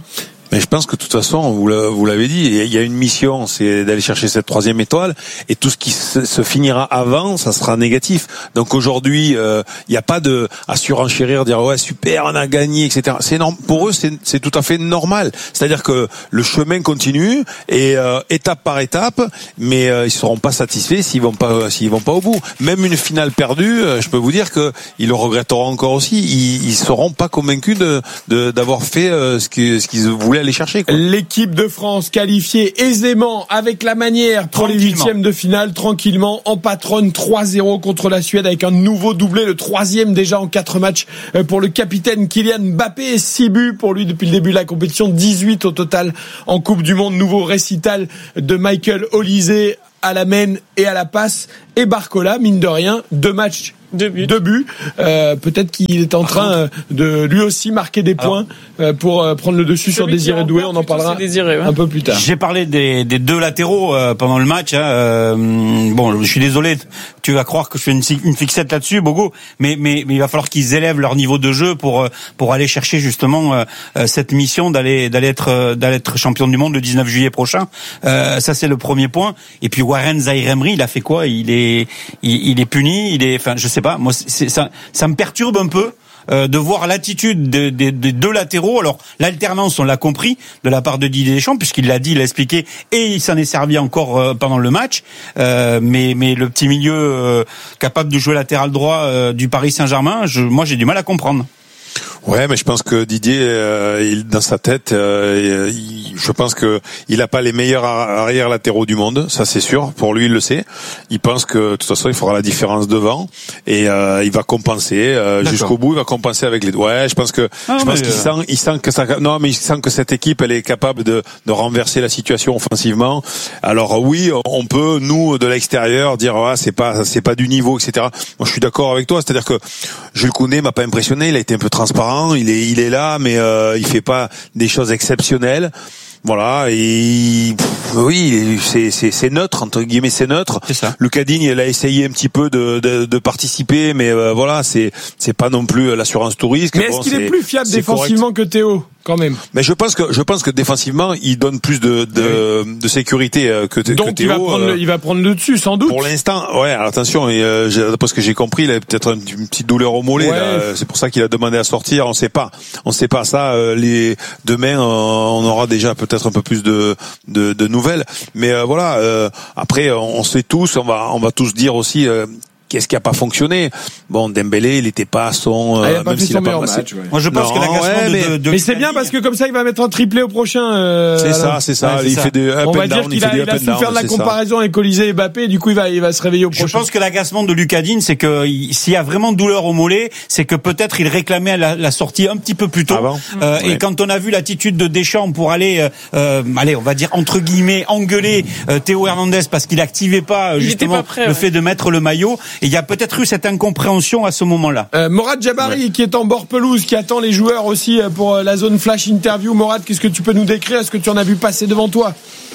Mais je pense que de toute façon, vous l'avez dit, il y a une mission, c'est d'aller chercher cette troisième étoile, et tout ce qui se finira avant, ça sera négatif. Donc aujourd'hui, il euh, n'y a pas de à surenchérir, dire ouais super, on a gagné, et cetera. C'est norm- pour eux, c'est, c'est tout à fait normal. C'est-à-dire que le chemin continue et euh, étape par étape, mais euh, ils seront pas satisfaits s'ils vont pas s'ils vont pas au bout. Même une finale perdue, euh, je peux vous dire que ils le regretteront encore aussi. Ils, ils seront pas convaincus de, de d'avoir fait euh, ce qu'ils ce qu'ils voulaient aller chercher, quoi. L'équipe de France qualifiée aisément avec la manière pour les huitièmes de finale, tranquillement, en patronne trois zéro contre la Suède avec un nouveau doublé, le troisième déjà en quatre matchs pour le capitaine Kylian Mbappé, six buts pour lui depuis le début de la compétition, dix-huit au total en Coupe du Monde. Nouveau récital de Michael Olise à la main et à la passe, et Barcola, mine de rien, deux matchs, deux buts. Deux buts. Euh, peut-être qu'il est en train de lui aussi marquer des points. Alors, pour prendre le dessus sur Désiré Doué. On en parlera Désiré, ouais. un peu plus tard. J'ai parlé des, des deux latéraux euh, pendant le match. Hein, euh, bon, je suis désolé, tu vas croire que je fais une, une fixette là-dessus, Bogo, mais, mais, mais il va falloir qu'ils élèvent leur niveau de jeu pour pour aller chercher justement euh, cette mission d'aller d'aller être d'aller être champion du monde le dix-neuf juillet prochain. Euh, ça c'est le premier point. Et puis Warren Zaïre-Emery, il a fait quoi ? Il est il, il est puni. Il est, enfin, je sais pas. Moi, c'est, ça ça me perturbe un peu. Euh, de voir l'attitude des de, de, de deux latéraux. Alors l'alternance, on l'a compris de la part de Didier Deschamps, puisqu'il l'a dit, il l'a expliqué, et il s'en est servi encore euh, pendant le match. Euh, mais mais le petit milieu euh, capable de jouer latéral droit euh, du Paris Saint-Germain, je, moi j'ai du mal à comprendre. Ouais, mais je pense que Didier, euh, il, dans sa tête, euh, il, je pense que il a pas les meilleurs arrières latéraux du monde, ça c'est sûr. Pour lui, il le sait. Il pense que de toute façon, il fera la différence devant et euh, il va compenser euh, jusqu'au bout. Il va compenser avec les. Ouais, je pense que ah, je pense qu'il euh... sent, il sent que ça. Non, mais il sent que cette équipe, elle est capable de, de renverser la situation offensivement. Alors oui, on peut nous de l'extérieur dire ah c'est pas c'est pas du niveau, et cetera. Moi, je suis d'accord avec toi. C'est-à-dire que Jules Koundé m'a pas impressionné. Il a été un peu transparent. Il est, il est là, mais euh, il fait pas des choses exceptionnelles. Voilà, et pff, oui, c'est, c'est, c'est neutre, entre guillemets, c'est neutre. C'est ça. Lucas Digne, il a essayé un petit peu de, de, de participer, mais euh, voilà, c'est, c'est pas non plus l'assurance tout risque. Mais est-ce bon, qu'il est plus fiable défensivement correct. que Théo, quand même? Mais je pense que, je pense que défensivement, il donne plus de, de, oui. de sécurité que, Donc, que Théo. Donc, il va prendre, euh, le, il va prendre le dessus, sans doute. Pour l'instant, ouais, alors attention, et, euh, d'après ce que j'ai compris, il a peut-être une, une petite douleur au mollet, ouais. là, c'est pour ça qu'il a demandé à sortir, on sait pas. On sait pas ça, euh, les, demain, on aura déjà peut-être un peu plus de, De, de nouvelles, mais euh, voilà. Euh, après, on, on sait tous, on va, on va tous dire aussi. Euh, Qu'est-ce qui a pas fonctionné? Bon, Dembélé, il était pas à son. Ah, il a pas même fait s'il son a pas meilleur passé. match. Ouais. Moi, je pense non, que l'agacement ouais, de, mais, de, de mais c'est bien parce que comme ça, il va mettre un triplé au prochain. Euh, c'est Alain. ça, c'est ça. Ouais, c'est il ça. fait des up On and va down, dire qu'il il fait a, des il a up su and faire down, de la c'est comparaison avec Olise et Mbappé. Et du coup, il va, il va se réveiller au prochain. Je pense que l'agacement de Lucas Digne, c'est que s'il y a vraiment douleur au mollet, c'est que peut-être il réclamait la, la sortie un petit peu plus tôt. Avant. Euh, ouais. Et quand on a vu l'attitude de Deschamps pour aller, euh, allez, on va dire entre guillemets, engueuler euh, Théo Hernandez parce qu'il activait pas justement pas prêt, le ouais. fait de mettre le maillot. Et il y a peut-être eu cette incompréhension à ce moment-là. Euh, Morad Jabari ouais. qui est en bord pelouse, qui attend les joueurs aussi pour la zone flash interview. Morad, qu'est-ce que tu peux nous décrire? Est-ce que tu en as vu passer devant toi?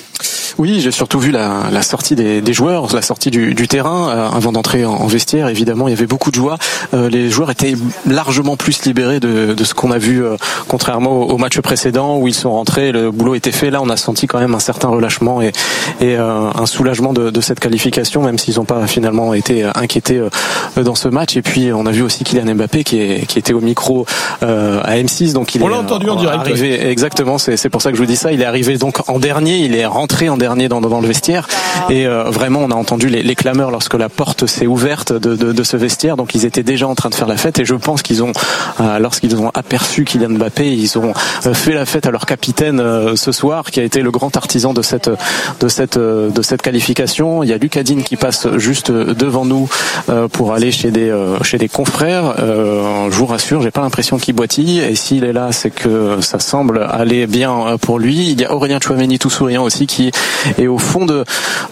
Oui, j'ai surtout vu la, la sortie des, des joueurs, la sortie du, du terrain euh, avant d'entrer en, en vestiaire. Évidemment, il y avait beaucoup de joie. Euh, les joueurs étaient largement plus libérés de, de ce qu'on a vu, euh, contrairement au, au match précédent où ils sont rentrés, le boulot était fait. Là, on a senti quand même un certain relâchement et, et euh, un soulagement de, de cette qualification, même s'ils n'ont pas finalement été inquiétés euh, dans ce match. Et puis, on a vu aussi Kylian Mbappé qui, est, qui était au micro euh, à M six, donc il on est l'a entendu en direct. Arrivé, ouais. Exactement, c'est, c'est pour ça que je vous dis ça. Il est arrivé donc en dernier, il est rentré en dernier dans, dans le vestiaire et euh, vraiment on a entendu les, les clameurs lorsque la porte s'est ouverte de, de, de ce vestiaire, donc ils étaient déjà en train de faire la fête et je pense qu'ils ont euh, lorsqu'ils ont aperçu Kylian Mbappé, ils ont euh, fait la fête à leur capitaine euh, ce soir qui a été le grand artisan de cette de cette euh, de cette qualification. Il y a Lucas Digne qui passe juste devant nous euh, pour aller chez des euh, chez des confrères. Euh, je vous rassure, j'ai pas l'impression qu'il boitille et s'il est là, c'est que ça semble aller bien pour lui. Il y a Aurélien Tchouameni tout souriant aussi qui et au fond de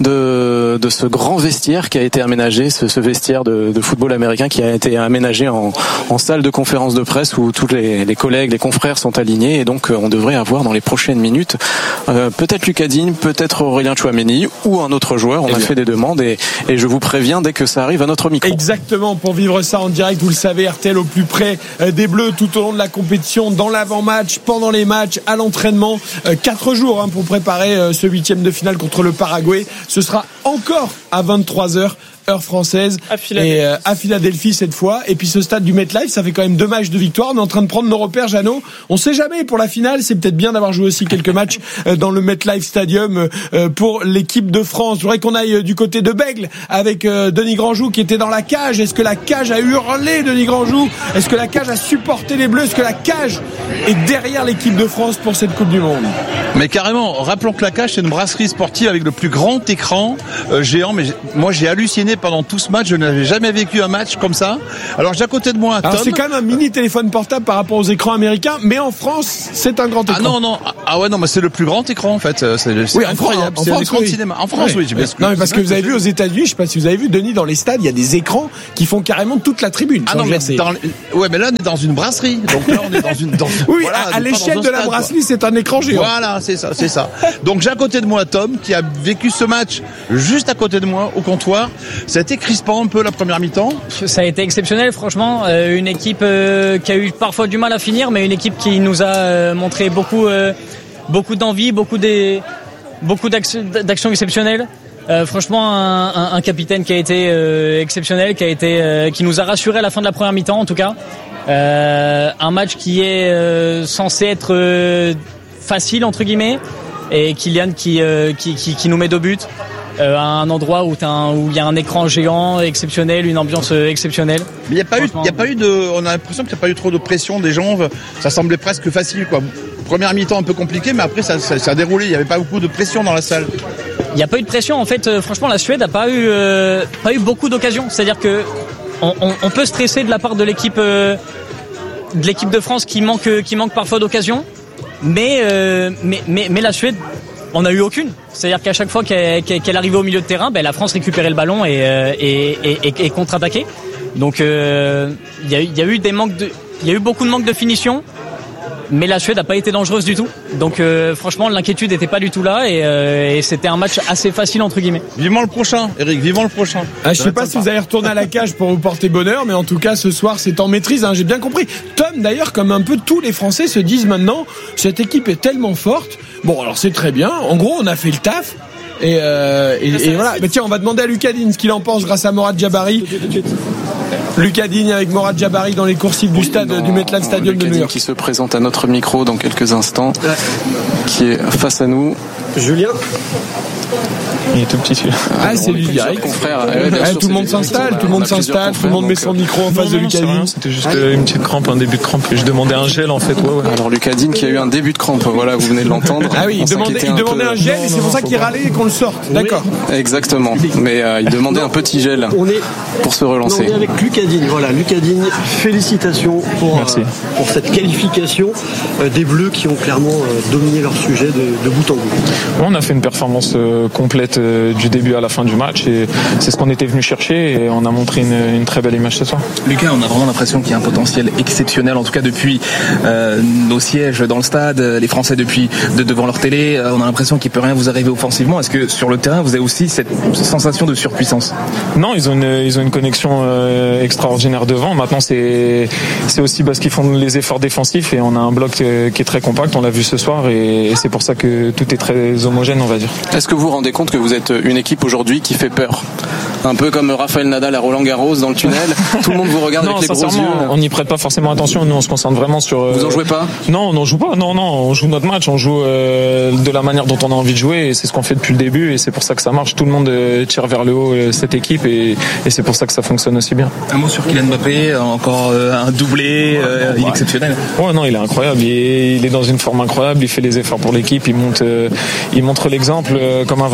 de, de ce grand vestiaire qui a été aménagé, ce, ce vestiaire de, de football américain qui a été aménagé en, en salle de conférence de presse où tous les, les collègues, les confrères sont alignés, et donc on devrait avoir dans les prochaines minutes euh, peut-être Lucas Digne, peut-être Aurélien Tchouaméni ou un autre joueur. On a fait des demandes et, et je vous préviens dès que ça arrive à notre micro. Exactement, pour vivre ça en direct, vous le savez, R T L au plus près des Bleus tout au long de la compétition, dans l'avant-match, pendant les matchs, à l'entraînement. Euh, quatre jours hein, pour préparer euh, ce huitième de finale contre le Paraguay. Ce sera encore à vingt-trois heures. Heure française à Philadelphie. Et euh, à Philadelphie cette fois. Et puis ce stade du MetLife, ça fait quand même deux matchs de victoire. On est en train de prendre nos repères, Jeannot. On sait jamais pour la finale. C'est peut-être bien d'avoir joué aussi quelques matchs euh, dans le MetLife Stadium euh, pour l'équipe de France. Je voudrais qu'on aille euh, du côté de Bègle avec euh, Denis Grandjou qui était dans la cage. Est-ce que la cage a hurlé, Denis Grandjou? Est-ce que la cage a supporté les Bleus? Est-ce que la cage est derrière l'équipe de France pour cette Coupe du Monde? Mais carrément, rappelons que la cage c'est une brasserie sportive avec le plus grand écran euh, géant. Mais moi j'ai halluciné pendant tout ce match, je n'avais jamais vécu un match comme ça. Alors j'ai à côté de moi Tom. Alors c'est quand même un mini téléphone portable par rapport aux écrans américains, mais en France c'est un grand écran. Ah non non, ah ouais non, mais c'est le plus grand écran en fait. C'est, c'est oui, incroyable. En c'est France, un écran oui. de cinéma. En France, oui. oui j'ai bien non mais parce que vous avez vu aux États-Unis, je sais pas si vous avez vu Denis dans les stades, il y a des écrans qui font carrément toute la tribune. Ah non mais dans, ouais mais là on est dans une brasserie. Donc là on est dans une. Dans, oui, voilà, à, à l'échelle de la brasserie, c'est un écran géant. Voilà, c'est ça, c'est ça. Donc j'ai à côté de moi Tom qui a vécu ce match juste à côté de moi au comptoir. Ça a été crispant un peu la première mi-temps. Ça a été exceptionnel, franchement. Euh, une équipe euh, qui a eu parfois du mal à finir, mais une équipe qui nous a euh, montré beaucoup, euh, beaucoup d'envie, beaucoup, des, beaucoup d'actions, d'actions exceptionnelles. Euh, franchement, un, un, un capitaine qui a été euh, exceptionnel, qui a été, euh, qui nous a rassuré à la fin de la première mi-temps, en tout cas. Euh, un match qui est euh, censé être euh, facile entre guillemets, et Kylian qui, euh, qui, qui, qui nous met deux buts. Euh, à un endroit où il y a un écran géant exceptionnel, une ambiance exceptionnelle. Mais il n'y a pas eu, il y a pas eu de, on a l'impression qu'il n'y a pas eu trop de pression des gens. Ça semblait presque facile, quoi. Première mi-temps un peu compliqué, mais après ça, ça, ça a déroulé. Il n'y avait pas beaucoup de pression dans la salle. Il n'y a pas eu de pression. En fait, euh, franchement, la Suède n'a pas eu, euh, pas eu beaucoup d'occasions. C'est-à-dire que on, on, on peut stresser de la part de l'équipe, euh, de l'équipe de France qui manque, qui manque parfois d'occasions, mais, euh, mais, mais, mais la Suède. On n'a eu aucune. C'est-à-dire qu'à chaque fois qu'elle, qu'elle arrivait au milieu de terrain, ben, la France récupérait le ballon et, et, et, et, et contre-attaquait. Donc euh, il y a eu, il y a eu des manques de, il y a eu beaucoup de manques de finition, mais la Suède n'a pas été dangereuse du tout. Donc euh, franchement, l'inquiétude n'était pas du tout là et, euh, et c'était un match assez facile entre guillemets. Vivement le prochain, Eric. Vivement le prochain. Ah, je sais pas si vous allez retourner à la cage pour vous porter bonheur, mais en tout cas ce soir c'est en maîtrise. Hein, j'ai bien compris. Tom, d'ailleurs, comme un peu tous les Français se disent maintenant, cette équipe est tellement forte. Bon, alors c'est très bien. En gros, on a fait le taf. Et, euh, et, et voilà. Mais tiens, on va demander à Lucas Digne ce qu'il en pense grâce à Morad Jabari. Lucas Digne avec Morad Jabari dans les coursives du stade dans, du MetLife Stadium Lucas de New York. Qui se présente à notre micro dans quelques instants, ouais. Qui est face à nous. Julien. Il est tout petit celui-là. Ah, c'est lui direct. Confrère. Ouais, ouais, tout le monde s'installe, tout le monde s'installe, tout le monde met son micro en face de Lucas Digne. C'était juste euh, une petite crampe, un début de crampe. Je demandais un gel en fait. Ouais, ouais. Alors Lucas Digne qui a eu un début de crampe, voilà, vous venez de l'entendre. Ah oui, il demandait, il demandait un, un gel, non, et c'est pour ça qu'il râlait et qu'on le sorte. Oui. D'accord. Exactement. Mais euh, il demandait non, un petit gel on est, pour se relancer. Non, on est avec Lucas Digne. Voilà, Lucas Digne, félicitations pour, euh, pour cette qualification euh, des Bleus qui ont clairement euh, dominé leur sujet de, de bout en bout. On a fait une performance euh, complète euh, du début à la fin du match et c'est ce qu'on était venu chercher et on a montré une, une très belle image ce soir. Lucas, on a vraiment l'impression qu'il y a un potentiel exceptionnel, en tout cas depuis euh, nos sièges dans le stade, les Français depuis de, devant leur télé, euh, on a l'impression qu'il peut rien vous arriver offensivement. Est-ce que sur le terrain vous avez aussi cette sensation de surpuissance? Non, ils ont une, ils ont une connexion euh, extraordinaire devant. Maintenant c'est c'est aussi parce qu'ils font les efforts défensifs et on a un bloc euh, qui est très compact, on l'a vu ce soir et, et c'est pour ça que tout est très homogène, on va dire. Est-ce que vous vous rendez compte que vous êtes une équipe aujourd'hui qui fait peur? Un peu comme Raphaël Nadal à Roland Garros dans le tunnel, tout le monde vous regarde non, avec les gros yeux. On n'y prête pas forcément attention, nous on se concentre vraiment sur... Euh... Vous en jouez pas? Non, on n'en joue pas, non, non, on joue notre match, on joue euh, de la manière dont on a envie de jouer et c'est ce qu'on fait depuis le début et c'est pour ça que ça marche. Tout le monde euh, tire vers le haut euh, cette équipe et, et c'est pour ça que ça fonctionne aussi bien. Un mot sur Kylian Mbappé, encore euh, un doublé, euh, il est exceptionnel. Ouais, non, il est incroyable, il est, il est dans une forme incroyable, il fait les efforts pour l'équipe, il monte, euh, il montre l'exemple euh, comme un vrai capitaine.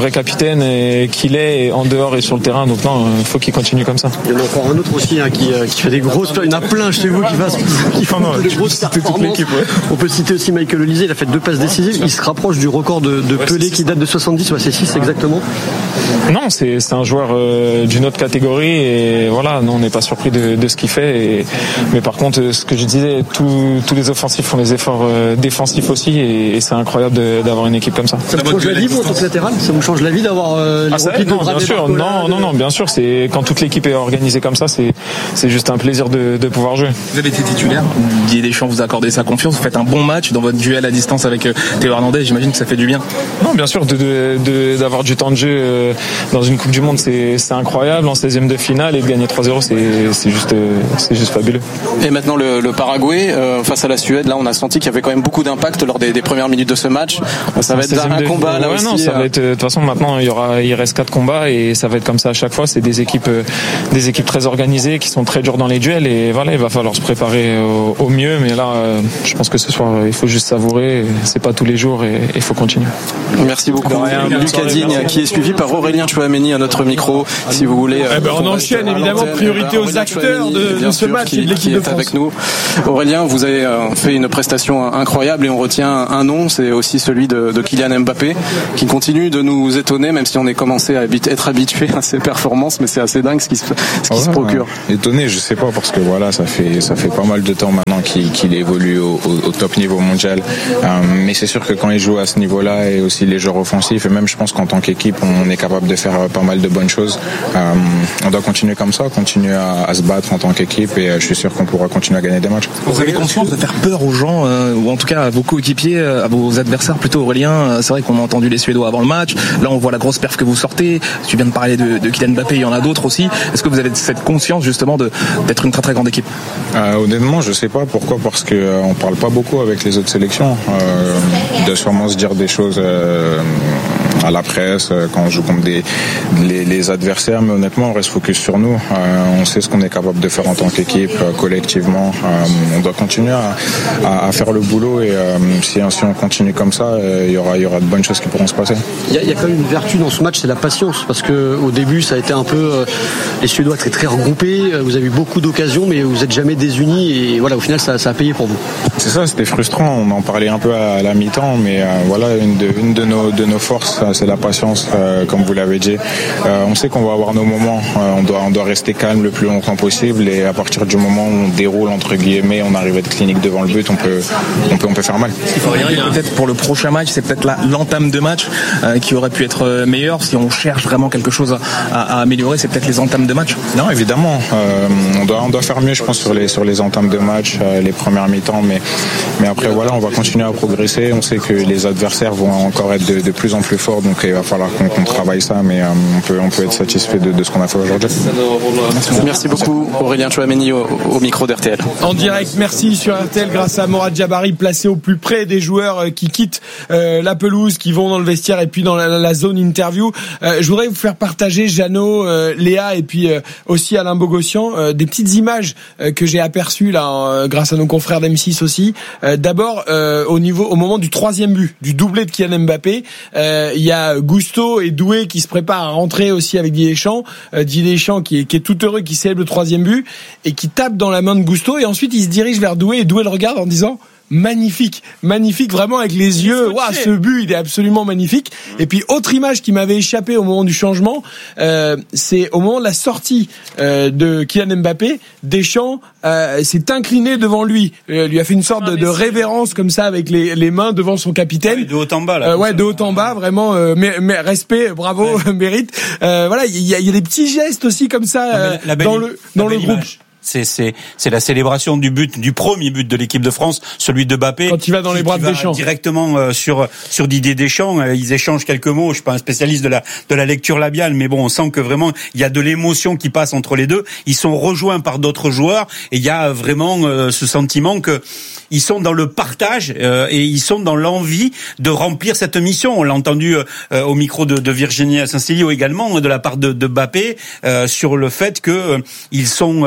capitaine et qu'il est en dehors et sur le terrain. Donc non, il faut qu'il continue comme ça. Il y en a encore un autre aussi hein, qui, qui fait des grosses. Il y en a plein chez vous qui fassent qui font non, des grosses performances. Ouais. On peut citer aussi Michael Olise. Il a fait deux passes décisives. Il se rapproche du record de, de ouais, Pelé qui date de soixante-dix. Ouais, c'est six exactement. Non, c'est, c'est un joueur euh, d'une autre catégorie et voilà, non, on n'est pas surpris de, de ce qu'il fait. Et, mais par contre, ce que je disais, tous, tous les offensifs font les efforts euh, défensifs aussi et, et c'est incroyable de, d'avoir une équipe comme ça. Ça vous change la vie, vous, en tant que latéral ? Ça vous change la vie d'avoir euh, les ah, replies de non, bien sûr, non, non, non, bien sûr. C'est quand toute l'équipe est organisée comme ça, c'est, c'est juste un plaisir de, de pouvoir jouer. Vous avez été titulaire. Didier Deschamps vous a accordé sa confiance. Vous faites un bon match dans votre duel à distance avec Théo Hernandez. J'imagine que ça fait du bien. Non, bien sûr, de, de, de, d'avoir du temps de jeu euh, dans une Coupe du Monde, c'est, c'est incroyable. En seizième de finale et de gagner trois zéro, c'est, c'est juste, c'est juste fabuleux. Et maintenant le, le Paraguay euh, face à la Suède. Là, on a senti qu'il y avait quand même beaucoup d'impact lors des, des premières minutes de ce match. Ça va être un de... combat là ouais, aussi. Non, ça euh... va être. De toute façon, maintenant, il y aura, il reste quatre combats et ça va être comme ça à chaque fois. C'est des équipes, des équipes très organisées qui sont très dures dans les duels et voilà, il va falloir se préparer au, au mieux. Mais là, je pense que ce soir, il faut juste savourer. C'est pas tous les jours et il faut continuer. Merci beaucoup. Lucas Digne, qui est suivi par Aurélien Tchouameni à notre micro. Si vous voulez. Eh ben, on enchaîne évidemment. Priorité aux acteurs de, de ce match qui, et de l'équipe de France. Avec nous. Aurélien, vous avez fait une prestation incroyable et on retient un nom, c'est aussi celui de, de Kylian Mbappé, qui continue de nous étonner, même si on est commencé à être habitué à ses performances, mais c'est assez dingue ce qui se, ce qui ouais, se procure. Ouais. Étonné, je sais pas, parce que voilà, ça fait ça fait pas mal de temps maintenant qu'il, qu'il évolue au, au, au top niveau mondial. Euh, mais c'est sûr que quand il joue à ce niveau-là et aussi les joueurs offensifs, et même je pense qu'en tant qu'équipe, on est capable de faire pas mal de bonnes choses. Euh, on doit continuer comme ça, continuer à, à se battre en tant qu'équipe et je suis sûr qu'on pourra continuer à gagner des matchs. Vous avez conscience de faire peur aux gens, euh, ou en tout cas à vos coéquipiers, à vos adversaires plutôt, Aurélien? C'est vrai qu'on a entendu les Suédois avant le match, là on voit la grosse perf que vous sortez, tu viens de parler de, de Kylian Mbappé, il y en a d'autres aussi. Est-ce que vous avez cette conscience justement de, d'être une très très grande équipe? euh, Honnêtement, je sais pas pourquoi, parce qu'on euh, on parle pas beaucoup avec les autres sélections, euh, de sûrement se dire des choses euh, à la presse quand on joue contre des, les, les adversaires, mais honnêtement on reste focus sur nous. Euh, on sait ce qu'on est capable de faire en tant qu'équipe, euh, collectivement. Euh, on doit continuer à, à, à faire le boulot et euh, si, si on continue comme ça, euh, il y aura, il y aura de bonnes choses qui pourront se passer. Il y a, il y a quand même une vertu dans ce match, c'est la patience, parce que au début ça a été un peu euh, les Suédois très très regroupés. Vous avez eu beaucoup d'occasions, mais vous n'êtes jamais désunis et voilà, au final ça, ça a payé pour vous. C'est ça, c'était frustrant. On en parlait un peu à la mi-temps, mais euh, voilà, une de, une de nos de nos forces, c'est la patience, euh, comme vous l'avez dit. Euh, on sait qu'on va avoir nos moments. Euh, on doit on doit rester calme le plus longtemps possible et à partir du moment où on déroule entre guillemets, on arrive à être clinique devant le but, on peut on peut on peut faire mal. Il faut regarder peut-être pour le prochain match, c'est peut-être la, l'entame de match euh, qui aurait pu être meilleure. Si on cherche vraiment quelque chose à, à, à améliorer, c'est peut-être les entames de match. Non, évidemment, euh, on doit on doit faire mieux, je pense, sur les sur les entames de match, euh, les premières mi-temps, mais mais après voilà, on va continuer à progresser. On sait que les adversaires vont encore être de, de plus en plus forts, donc il va falloir qu'on, qu'on travaille ça, mais euh, on peut on peut être satisfait de, de ce qu'on a fait aujourd'hui. Merci beaucoup Aurélien Tchouameni au, au micro d'R T L. En direct, merci sur R T L grâce à Morad Jabari, placé au plus près des joueurs qui quittent euh, la pelouse, qui vont dans le vestiaire et puis dans la, la zone interview. Euh, je voudrais vous faire partager, Jeannot, euh, Léa et puis euh, aussi Alain Bogossian, euh, des petites images euh, que j'ai aperçues là, euh, grâce à nos confrères d'M six aussi. Euh, d'abord, euh, au niveau, au moment du troisième but, du doublé de Kylian Mbappé, euh, il y a Gusto et Doué qui se préparent à rentrer aussi avec Didier Deschamps. Euh, Didier Deschamps qui est, qui est tout heureux, qui célèbre le troisième but et qui tape dans la main de Gusto et ensuite il se dirige vers Doué et Doué le regarde en disant magnifique, magnifique, vraiment avec les yeux. Waouh, ce but, il est absolument magnifique. Et puis autre image qui m'avait échappé au moment du changement, euh, c'est au moment de la sortie euh, de Kylian Mbappé, Deschamps euh, s'est incliné devant lui, euh, lui a fait une sorte de, de révérence comme ça avec les, les mains devant son capitaine. Ah, de haut en bas là. Euh, ouais, de haut en bas, vraiment. Euh, mais, mais respect, bravo, ouais. Mérite. Euh, voilà, il y a, y a des petits gestes aussi comme ça euh, la belle, dans le dans le groupe. Image. C'est, c'est, c'est la célébration du but, du premier but de l'équipe de France, celui de Mbappé. Quand il va dans les bras de Deschamps. Directement euh, sur sur Didier Deschamps, euh, ils échangent quelques mots. Je suis pas un spécialiste de la de la lecture labiale, mais bon, on sent que vraiment il y a de l'émotion qui passe entre les deux. Ils sont rejoints par d'autres joueurs et il y a vraiment euh, ce sentiment que ils sont dans le partage euh, et ils sont dans l'envie de remplir cette mission. On l'a entendu euh, au micro de, de Virginie Saint-Célio également de la part de, de Mbappé euh, sur le fait que euh, ils sont là.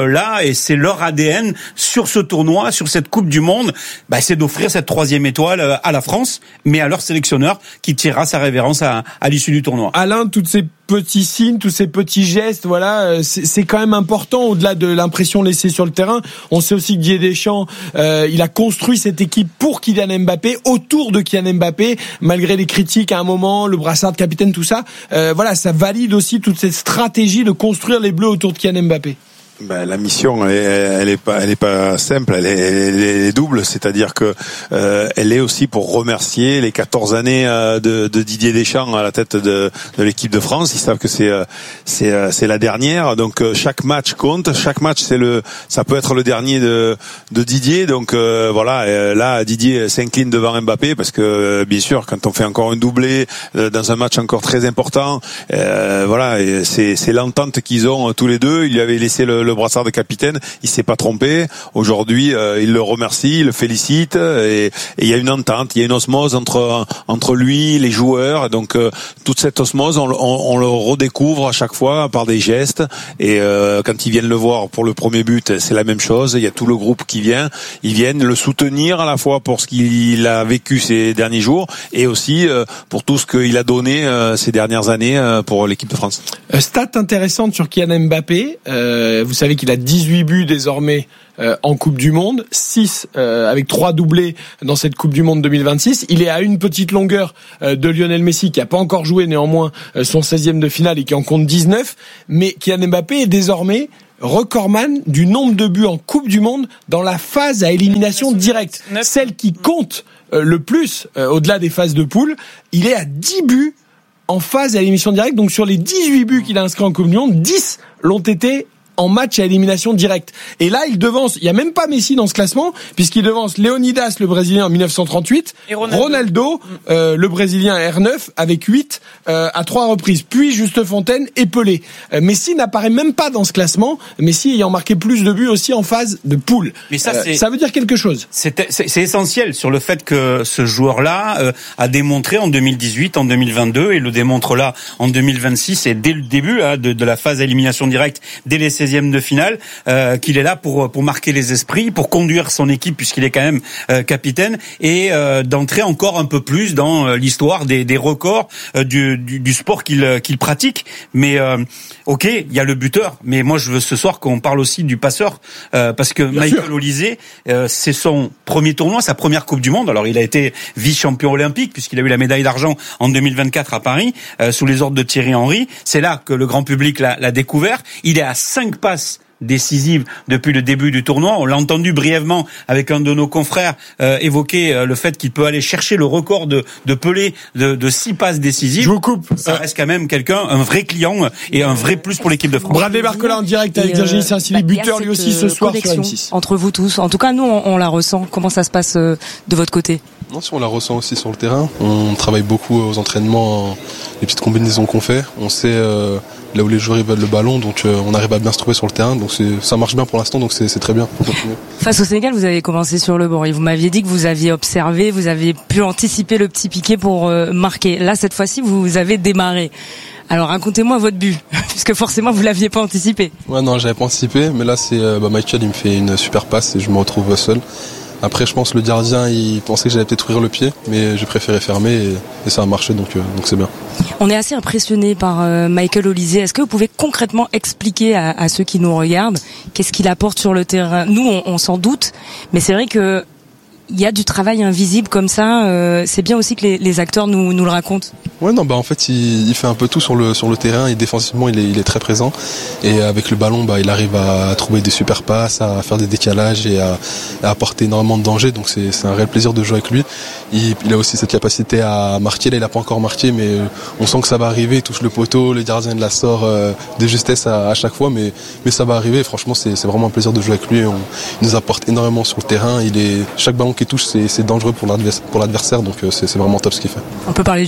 et c'est leur A D N sur ce tournoi, sur cette Coupe du Monde, bah, c'est d'offrir cette troisième étoile à la France, mais à leur sélectionneur qui tirera sa révérence à, à l'issue du tournoi. Alain, toutes ces petits signes, tous ces petits gestes, voilà, c'est, c'est quand même important au-delà de l'impression laissée sur le terrain. On sait aussi que Didier Deschamps, euh, il a construit cette équipe pour Kylian Mbappé, autour de Kylian Mbappé, malgré les critiques à un moment, le brassard de capitaine, tout ça. Euh, voilà, ça valide aussi toute cette stratégie de construire les Bleus autour de Kylian Mbappé. Ben, la mission, elle est, elle est pas, elle est pas simple, elle est, elle est double, c'est-à-dire que euh, elle est aussi pour remercier les quatorze années euh, de, de Didier Deschamps à la tête de, de l'équipe de France. Ils savent que c'est, euh, c'est, euh, c'est la dernière, donc euh, chaque match compte, chaque match c'est le, ça peut être le dernier de, de Didier, donc euh, voilà. Euh, là, Didier s'incline devant Mbappé parce que euh, bien sûr, quand on fait encore un doublé euh, dans un match encore très important, euh, voilà, et c'est, c'est l'entente qu'ils ont euh, tous les deux. Il lui avait laissé le le brassard de capitaine, il s'est pas trompé. Aujourd'hui, euh, il le remercie, il le félicite, et il y a une entente, il y a une osmose entre entre lui, les joueurs. Donc euh, toute cette osmose, on, on, on le redécouvre à chaque fois par des gestes. Et euh, quand ils viennent le voir pour le premier but, c'est la même chose. Il y a tout le groupe qui vient, ils viennent le soutenir à la fois pour ce qu'il a vécu ces derniers jours, et aussi euh, pour tout ce qu'il a donné euh, ces dernières années euh, pour l'équipe de France. Euh, stat intéressante sur Kylian Mbappé. Euh, vous Vous savez qu'il a dix-huit buts désormais euh, en Coupe du Monde, six euh, avec trois doublés dans cette Coupe du Monde deux mille vingt-six. Il est à une petite longueur euh, de Lionel Messi qui a pas encore joué néanmoins euh, son seizième de finale et qui en compte dix-neuf. Mais Kylian Mbappé est désormais recordman du nombre de buts en Coupe du Monde dans la phase à élimination directe, celle qui compte euh, le plus euh, au-delà des phases de poule. Il est à dix buts en phase à élimination directe. Donc sur les dix-huit buts qu'il a inscrits en Coupe du Monde, dix l'ont été en match à élimination directe. Et là, il devance, il n'y a même pas Messi dans ce classement, puisqu'il devance Leonidas, le Brésilien, en dix-neuf cent trente-huit, et Ronaldo, Ronaldo euh, le Brésilien R neuf, avec huit euh, à trois reprises, puis Juste Fontaine et Pelé. Euh, Messi n'apparaît même pas dans ce classement, Messi ayant marqué plus de buts aussi en phase de poule. Mais ça, euh, c'est, ça veut dire quelque chose. C'est, c'est, c'est essentiel sur le fait que ce joueur-là euh, a démontré en deux mille dix-huit, en deux mille vingt-deux, et le démontre là en deux mille vingt-six, et dès le début hein, de, de la phase à élimination directe, dès les seizièmes de finale, euh, qu'il est là pour pour marquer les esprits, pour conduire son équipe puisqu'il est quand même euh, capitaine, et euh, d'entrer encore un peu plus dans euh, l'histoire des, des records euh, du, du, du sport qu'il qu'il pratique. Mais euh, ok, il y a le buteur, mais moi je veux ce soir qu'on parle aussi du passeur euh, parce que Bien Michael sûr. Olise, euh, c'est son premier tournoi, sa première Coupe du Monde. Alors il a été vice-champion olympique puisqu'il a eu la médaille d'argent en deux mille vingt-quatre à Paris euh, sous les ordres de Thierry Henry. C'est là que le grand public l'a, l'a découvert. Il est à cinq passes décisive depuis le début du tournoi. On l'a entendu brièvement avec un de nos confrères euh, évoquer euh, le fait qu'il peut aller chercher le record de, de Pelé de, de six passes décisives. Je vous coupe. Ça reste quand même quelqu'un, un vrai client et un vrai plus pour l'équipe de France. Bradley Barcola en direct avec Virginie Saint-Silly, bah, buteur lui aussi ce soir sur M six. Entre vous tous. En tout cas, nous, on, on la ressent. Comment ça se passe euh, de votre côté ? Non, si on la ressent aussi sur le terrain. On travaille beaucoup aux entraînements, les petites combinaisons qu'on fait. On sait euh, là où les joueurs ils veulent le ballon, donc euh, on arrive à bien se trouver sur le terrain. Donc c'est, ça marche bien pour l'instant, donc c'est, c'est très bien. Face au Sénégal, vous avez commencé sur le banc et vous m'aviez dit que vous aviez observé, vous aviez pu anticiper le petit piqué pour euh, marquer. Là, cette fois-ci, vous avez démarré. Alors racontez-moi votre but, puisque forcément vous l'aviez pas anticipé. Ouais, non, j'avais pas anticipé, mais là c'est euh, bah, Michael, il me fait une super passe et je me retrouve seul. Après, je pense que le gardien, il pensait que j'allais peut-être ouvrir le pied, mais j'ai préféré fermer et, et ça a marché, donc, euh, donc c'est bien. On est assez impressionné par euh, Michael Olise. Est-ce que vous pouvez concrètement expliquer à, à ceux qui nous regardent qu'est-ce qu'il apporte sur le terrain ? Nous, on, on s'en doute, mais c'est vrai que il y a du travail invisible comme ça. Euh, c'est bien aussi que les, les acteurs nous, nous le racontent. Ouais, non, bah en fait, il, il fait un peu tout sur le sur le terrain et défensivement, il est il est très présent. Et avec le ballon, bah il arrive à trouver des super passes, à faire des décalages et à, à apporter énormément de danger. Donc c'est c'est un réel plaisir de jouer avec lui. Il, il a aussi cette capacité à marquer. Là, il a pas encore marqué, mais on sent que ça va arriver. Il touche le poteau, le gardien de la sort euh, de justesse à, à chaque fois, mais mais ça va arriver. Franchement, c'est c'est vraiment un plaisir de jouer avec lui. On, il nous apporte énormément sur le terrain. Il est chaque ballon qui touche, c'est, c'est dangereux pour l'adversaire, pour l'adversaire, donc c'est, c'est vraiment top ce qu'il fait. On peut parler de génie ?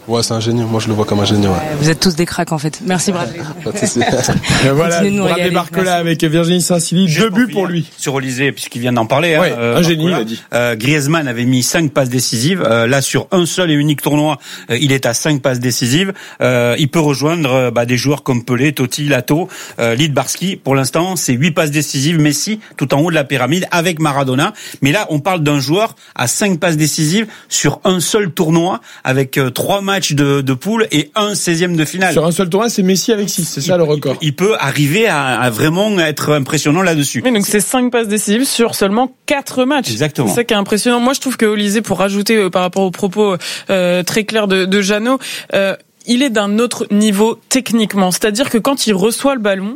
Ouais, c'est un génie. Moi, je le vois comme un génie. Ouais. Vous êtes tous des cracks en fait. Merci Bradley. Et voilà, Bradley Barcola avec Virginie Saint-Silly, deux buts pour lui. Sur Olysée, puisqu'il vient d'en parler. Ouais, hein, euh, un génie, il a dit. Euh, Griezmann avait mis cinq passes décisives. Euh, là, sur un seul et unique tournoi, euh, il est à cinq passes décisives. Euh, il peut rejoindre euh, bah, des joueurs comme Pelé, Totti, Lato, euh, Lidbarski. Pour l'instant, c'est huit passes décisives. Messi, tout en haut de la pyramide, avec Maradona. Mais là, on parle d'un joueur à cinq passes décisives sur un seul tournoi, avec euh, trois matchs de, de poule et un seizième de finale. Sur un seul tournoi, c'est Messi avec six, c'est ça le record. Il peut, il peut arriver à, à vraiment être impressionnant là-dessus. Mais donc c'est cinq passes décisives sur seulement quatre matchs. Exactement. C'est ça qui est impressionnant. Moi, je trouve que Olysée, pour rajouter euh, par rapport aux propos euh, très clairs de, de Jeannot, euh, il est d'un autre niveau techniquement. C'est-à-dire que quand il reçoit le ballon,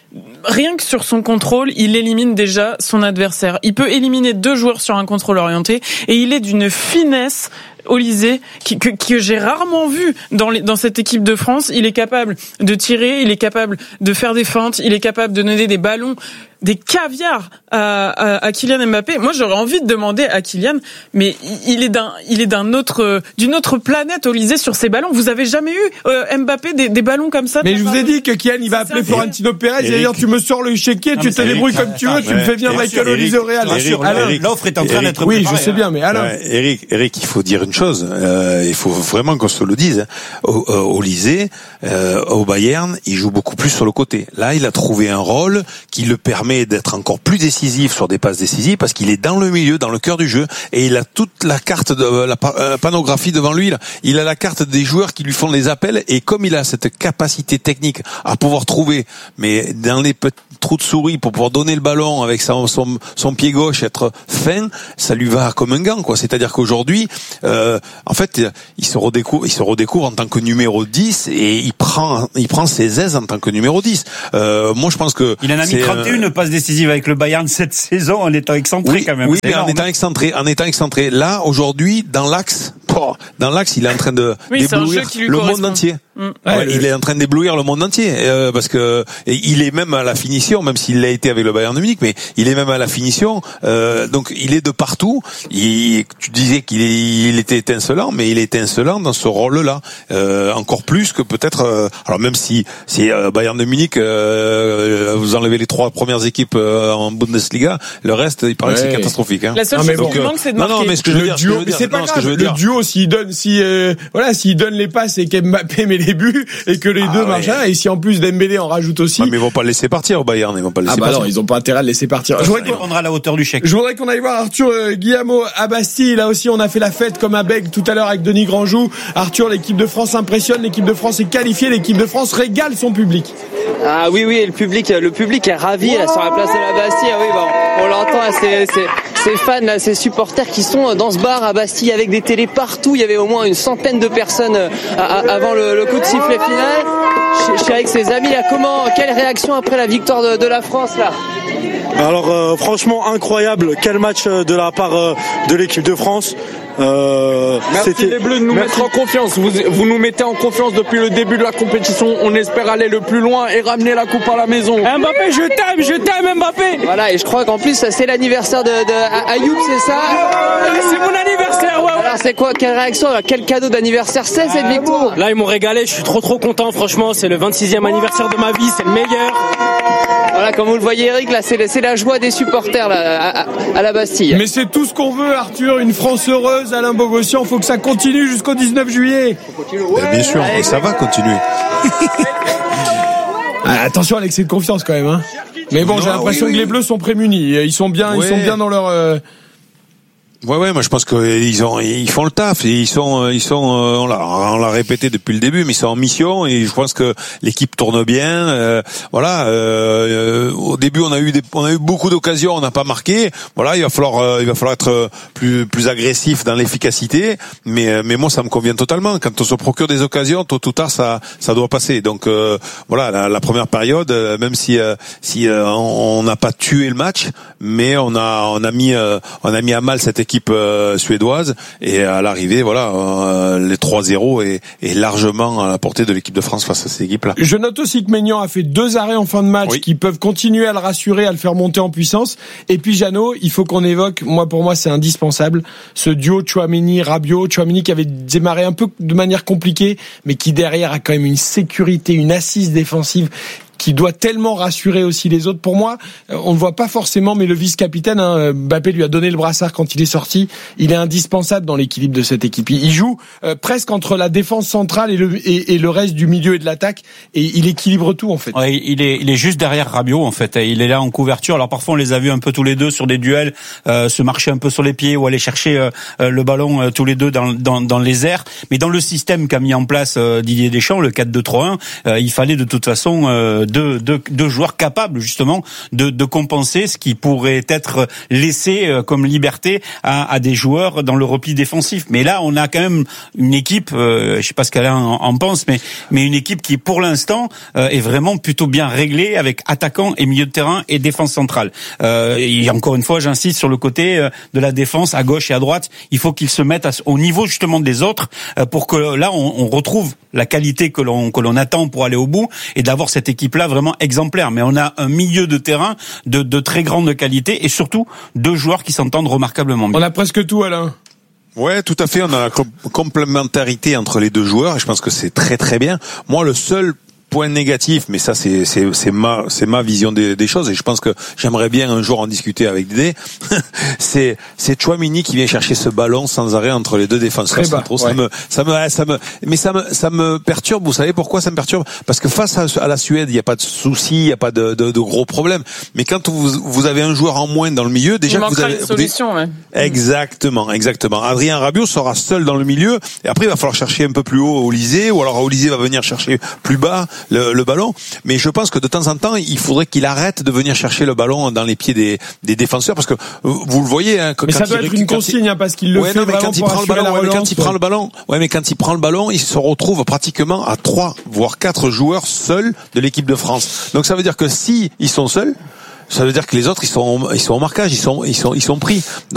rien que sur son contrôle, il élimine déjà son adversaire. Il peut éliminer deux joueurs sur un contrôle orienté et il est d'une finesse, Olysée, qui, que, que j'ai rarement vu dans, les, dans cette équipe de France. Il est capable de tirer, il est capable de faire des feintes, il est capable de donner des ballons, des caviars à, à, à Kylian Mbappé. Moi, j'aurais envie de demander à Kylian, mais il est d'un, il est d'un autre, d'une autre planète, Olysée, sur ces ballons. Vous avez jamais eu euh, Mbappé des, des ballons comme ça? Mais je vous ai dit que Kylian, il va appeler Florentino Pérez. D'ailleurs, tu me sors le chéquier, tu te débrouilles comme tu veux, tu me fais venir Michael Olysée au Real. L'offre est en train d'être oui, je sais bien, mais alors. Eric, Eric, il faut dire une chose. Euh, il faut vraiment qu'on se le dise. Au, euh, Olysée, euh, au Bayern, il joue beaucoup plus sur le côté. Là, il a trouvé un rôle qui le permet d'être encore plus décisif sur des passes décisives parce qu'il est dans le milieu, dans le cœur du jeu, et il a toute la carte de la euh, panographie devant lui. Là. Il a la carte des joueurs qui lui font les appels, et comme il a cette capacité technique à pouvoir trouver, mais dans les petits trous de souris pour pouvoir donner le ballon avec son, son, son pied gauche, être fin, ça lui va comme un gant, quoi. C'est-à-dire qu'aujourd'hui, euh, en fait, il se redécouvre, il se redécouvre en tant que numéro dix, et il prend, il prend ses aises en tant que numéro dix. Euh, moi, je pense que il en a mis trente et un euh... passes décisives avec le Bayern cette saison en étant excentré, oui, quand même. Oui, mais en étant excentré, en étant excentré. Là, aujourd'hui, dans l'axe, oh, dans l'axe, il est en train de oui, d'éblouir le monde entier. Mmh. Ouais, ouais, il est en train d'éblouir le monde entier, euh, parce que et il est même à la finition, même s'il l'a été avec le Bayern de Munich, mais il est même à la finition. Euh, donc, il est de partout. Il, tu disais qu'il est, il était étincelant, mais il est étincelant dans ce rôle-là, euh, encore plus que peut-être. Euh, alors même si si euh, Bayern de Munich, euh, vous enlevez les trois premières équipes euh, en Bundesliga, le reste, il paraît ouais. que c'est catastrophique. Hein. La seule chose qui manque, c'est de marquer. Non, non, mais ce que je veux dire, duo, mais c'est pas non, grave. Ce que je veux le dire. duo, s'il donne, si euh, voilà, s'il donne les passes et qu'Mbappé met les buts et que les ah, deux ouais. marchent, et si en plus Dembélé en rajoute aussi. Ah, mais ils vont pas le laisser partir au Bayern, ils vont pas le laisser ah bah partir. Non, ils ont pas intérêt à le laisser partir. Je voudrais qu'on prendra à la hauteur du chèque. Je voudrais qu'on aille voir Arthur euh, Guillemot à Bastille. Là aussi, on a fait la fête comme à Bègue tout à l'heure avec Denis Grandjou. Arthur, l'équipe de France impressionne, l'équipe de France est qualifiée, l'équipe de France régale son public. Ah oui, oui, le public, le public est ravi là, sur la place de la Bastille. Ah oui, bah, on, on l'entend, c'est, c'est, ces fans, là, ces supporters qui sont dans ce bar à Bastille avec des télés partout. Il y avait au moins une centaine de personnes à, à, avant le, le coup de sifflet final. Je, je suis avec ses amis là. Comment, quelle réaction après la victoire de, de la France là? Alors euh, franchement incroyable. Quel match de la part euh, de l'équipe de France. Euh, Merci les Bleus de nous Merci. mettre en confiance. Vous, vous nous mettez en confiance depuis le début de la compétition. On espère aller le plus loin et ramener la coupe à la maison. Mbappé, je t'aime, je t'aime Mbappé. Voilà, et je crois qu'en plus c'est l'anniversaire de, de Ayoub, c'est ça? C'est mon anniversaire, ouais. Alors c'est quoi, quelle réaction, quel cadeau d'anniversaire c'est cette victoire? Là ils m'ont régalé, je suis trop trop content. Franchement, c'est le vingt-sixième anniversaire de ma vie, c'est le meilleur. Voilà, comme vous le voyez Eric, là c'est, c'est la joie des supporters là, à, à la Bastille. Mais c'est tout ce qu'on veut Arthur, une France heureuse, Alain Bogossian, faut que ça continue jusqu'au dix-neuf juillet. Ben, bien sûr, et ça va continuer. Ah, attention à l'excès de confiance quand même, hein. Mais bon, non, j'ai l'impression oui, oui. que les Bleus sont prémunis, ils sont bien, ouais. ils sont bien dans leur... Euh... Ouais, ouais, moi je pense qu'ils ont, ils font le taf. Et ils sont, ils sont, on l'a, on l'a répété depuis le début, mais ils sont en mission et je pense que l'équipe tourne bien. Euh, voilà. Euh, au début, on a eu des, on a eu beaucoup d'occasions, on n'a pas marqué. Voilà, il va falloir, euh, il va falloir être plus, plus agressif dans l'efficacité. Mais, mais moi, ça me convient totalement. Quand on se procure des occasions, tôt ou tard, ça, ça doit passer. Donc euh, voilà, la, la première période, même si, euh, si euh, on n'a pas tué le match, mais on a, on a mis, euh, on a mis à mal cette équipe. l'équipe euh, suédoise. Et à l'arrivée, voilà, euh, les trois zéro est, est largement à la portée de l'équipe de France face à cette équipe-là. Je note aussi que Maignan a fait deux arrêts en fin de match oui. qui peuvent continuer à le rassurer, à le faire monter en puissance. Et puis Jeannot, il faut qu'on évoque, moi pour moi c'est indispensable, ce duo Tchouaméni-Rabiot. Tchouaméni qui avait démarré un peu de manière compliquée, mais qui derrière a quand même une sécurité, une assise défensive qui doit tellement rassurer aussi les autres. Pour moi, on ne voit pas forcément, mais le vice-capitaine, hein, Mbappé lui a donné le brassard quand il est sorti. Il est indispensable dans l'équilibre de cette équipe. Il joue euh, presque entre la défense centrale et le, et, et le reste du milieu et de l'attaque, et il équilibre tout en fait. Ouais, il est, il est juste derrière Rabiot en fait. Il est là en couverture. Alors parfois on les a vus un peu tous les deux sur des duels, euh, se marcher un peu sur les pieds ou aller chercher euh, le ballon euh, tous les deux dans, dans, dans les airs. Mais dans le système qu'a mis en place euh, Didier Deschamps, le quatre deux trois un, euh, il fallait de toute façon euh, Deux, deux, deux joueurs capables justement de, de compenser ce qui pourrait être laissé comme liberté à, à des joueurs dans le repli défensif. Mais là, on a quand même une équipe, euh, je sais pas ce qu'Alain en, en pense, mais mais une équipe qui pour l'instant euh, est vraiment plutôt bien réglée avec attaquants et milieu de terrain et défense centrale. Euh, et encore une fois, j'insiste sur le côté euh, de la défense à gauche et à droite. Il faut qu'ils se mettent à, au niveau justement des autres euh, pour que là on, on retrouve la qualité que l'on que l'on attend pour aller au bout et d'avoir cette équipe-là vraiment exemplaire. Mais on a un milieu de terrain de, de très grande qualité et surtout deux joueurs qui s'entendent remarquablement bien. On a presque tout, Alain. Ouais, tout à fait. On a la complémentarité entre les deux joueurs et je pense que c'est très très bien. Moi, le seul point négatif, mais ça c'est c'est c'est ma c'est ma vision des, des choses et je pense que j'aimerais bien un jour en discuter avec Dédé. c'est c'est Tchouaméni qui vient chercher ce ballon sans arrêt entre les deux défenseurs centraux. Ça me ça me ça me mais ça me ça me perturbe. Vous savez pourquoi ça me perturbe? Parce que face à, à la Suède, il y a pas de souci, il y a pas de, de de gros problèmes. Mais quand vous vous avez un joueur en moins dans le milieu, déjà il que vous avez une solution, ouais. Exactement, exactement. Adrien Rabiot sera seul dans le milieu et après il va falloir chercher un peu plus haut Olysée ou alors Olysée va venir chercher plus bas Le, le ballon, mais je pense que de temps en temps, il faudrait qu'il arrête de venir chercher le ballon dans les pieds des, des défenseurs, parce que vous le voyez. Hein, que mais quand ça doit il, être une consigne, il, hein, parce qu'il le ouais, fait non, mais vraiment quand il pour prend le ballon, la ouais, relance, mais quand il ouais. prend le ballon, ouais, mais quand il prend le ballon, il se retrouve pratiquement à trois, voire quatre joueurs seuls de l'équipe de France. Donc ça veut dire que si ils sont seuls, ça veut dire que les autres ils sont ils sont au marquage, ils sont ils sont ils sont pris.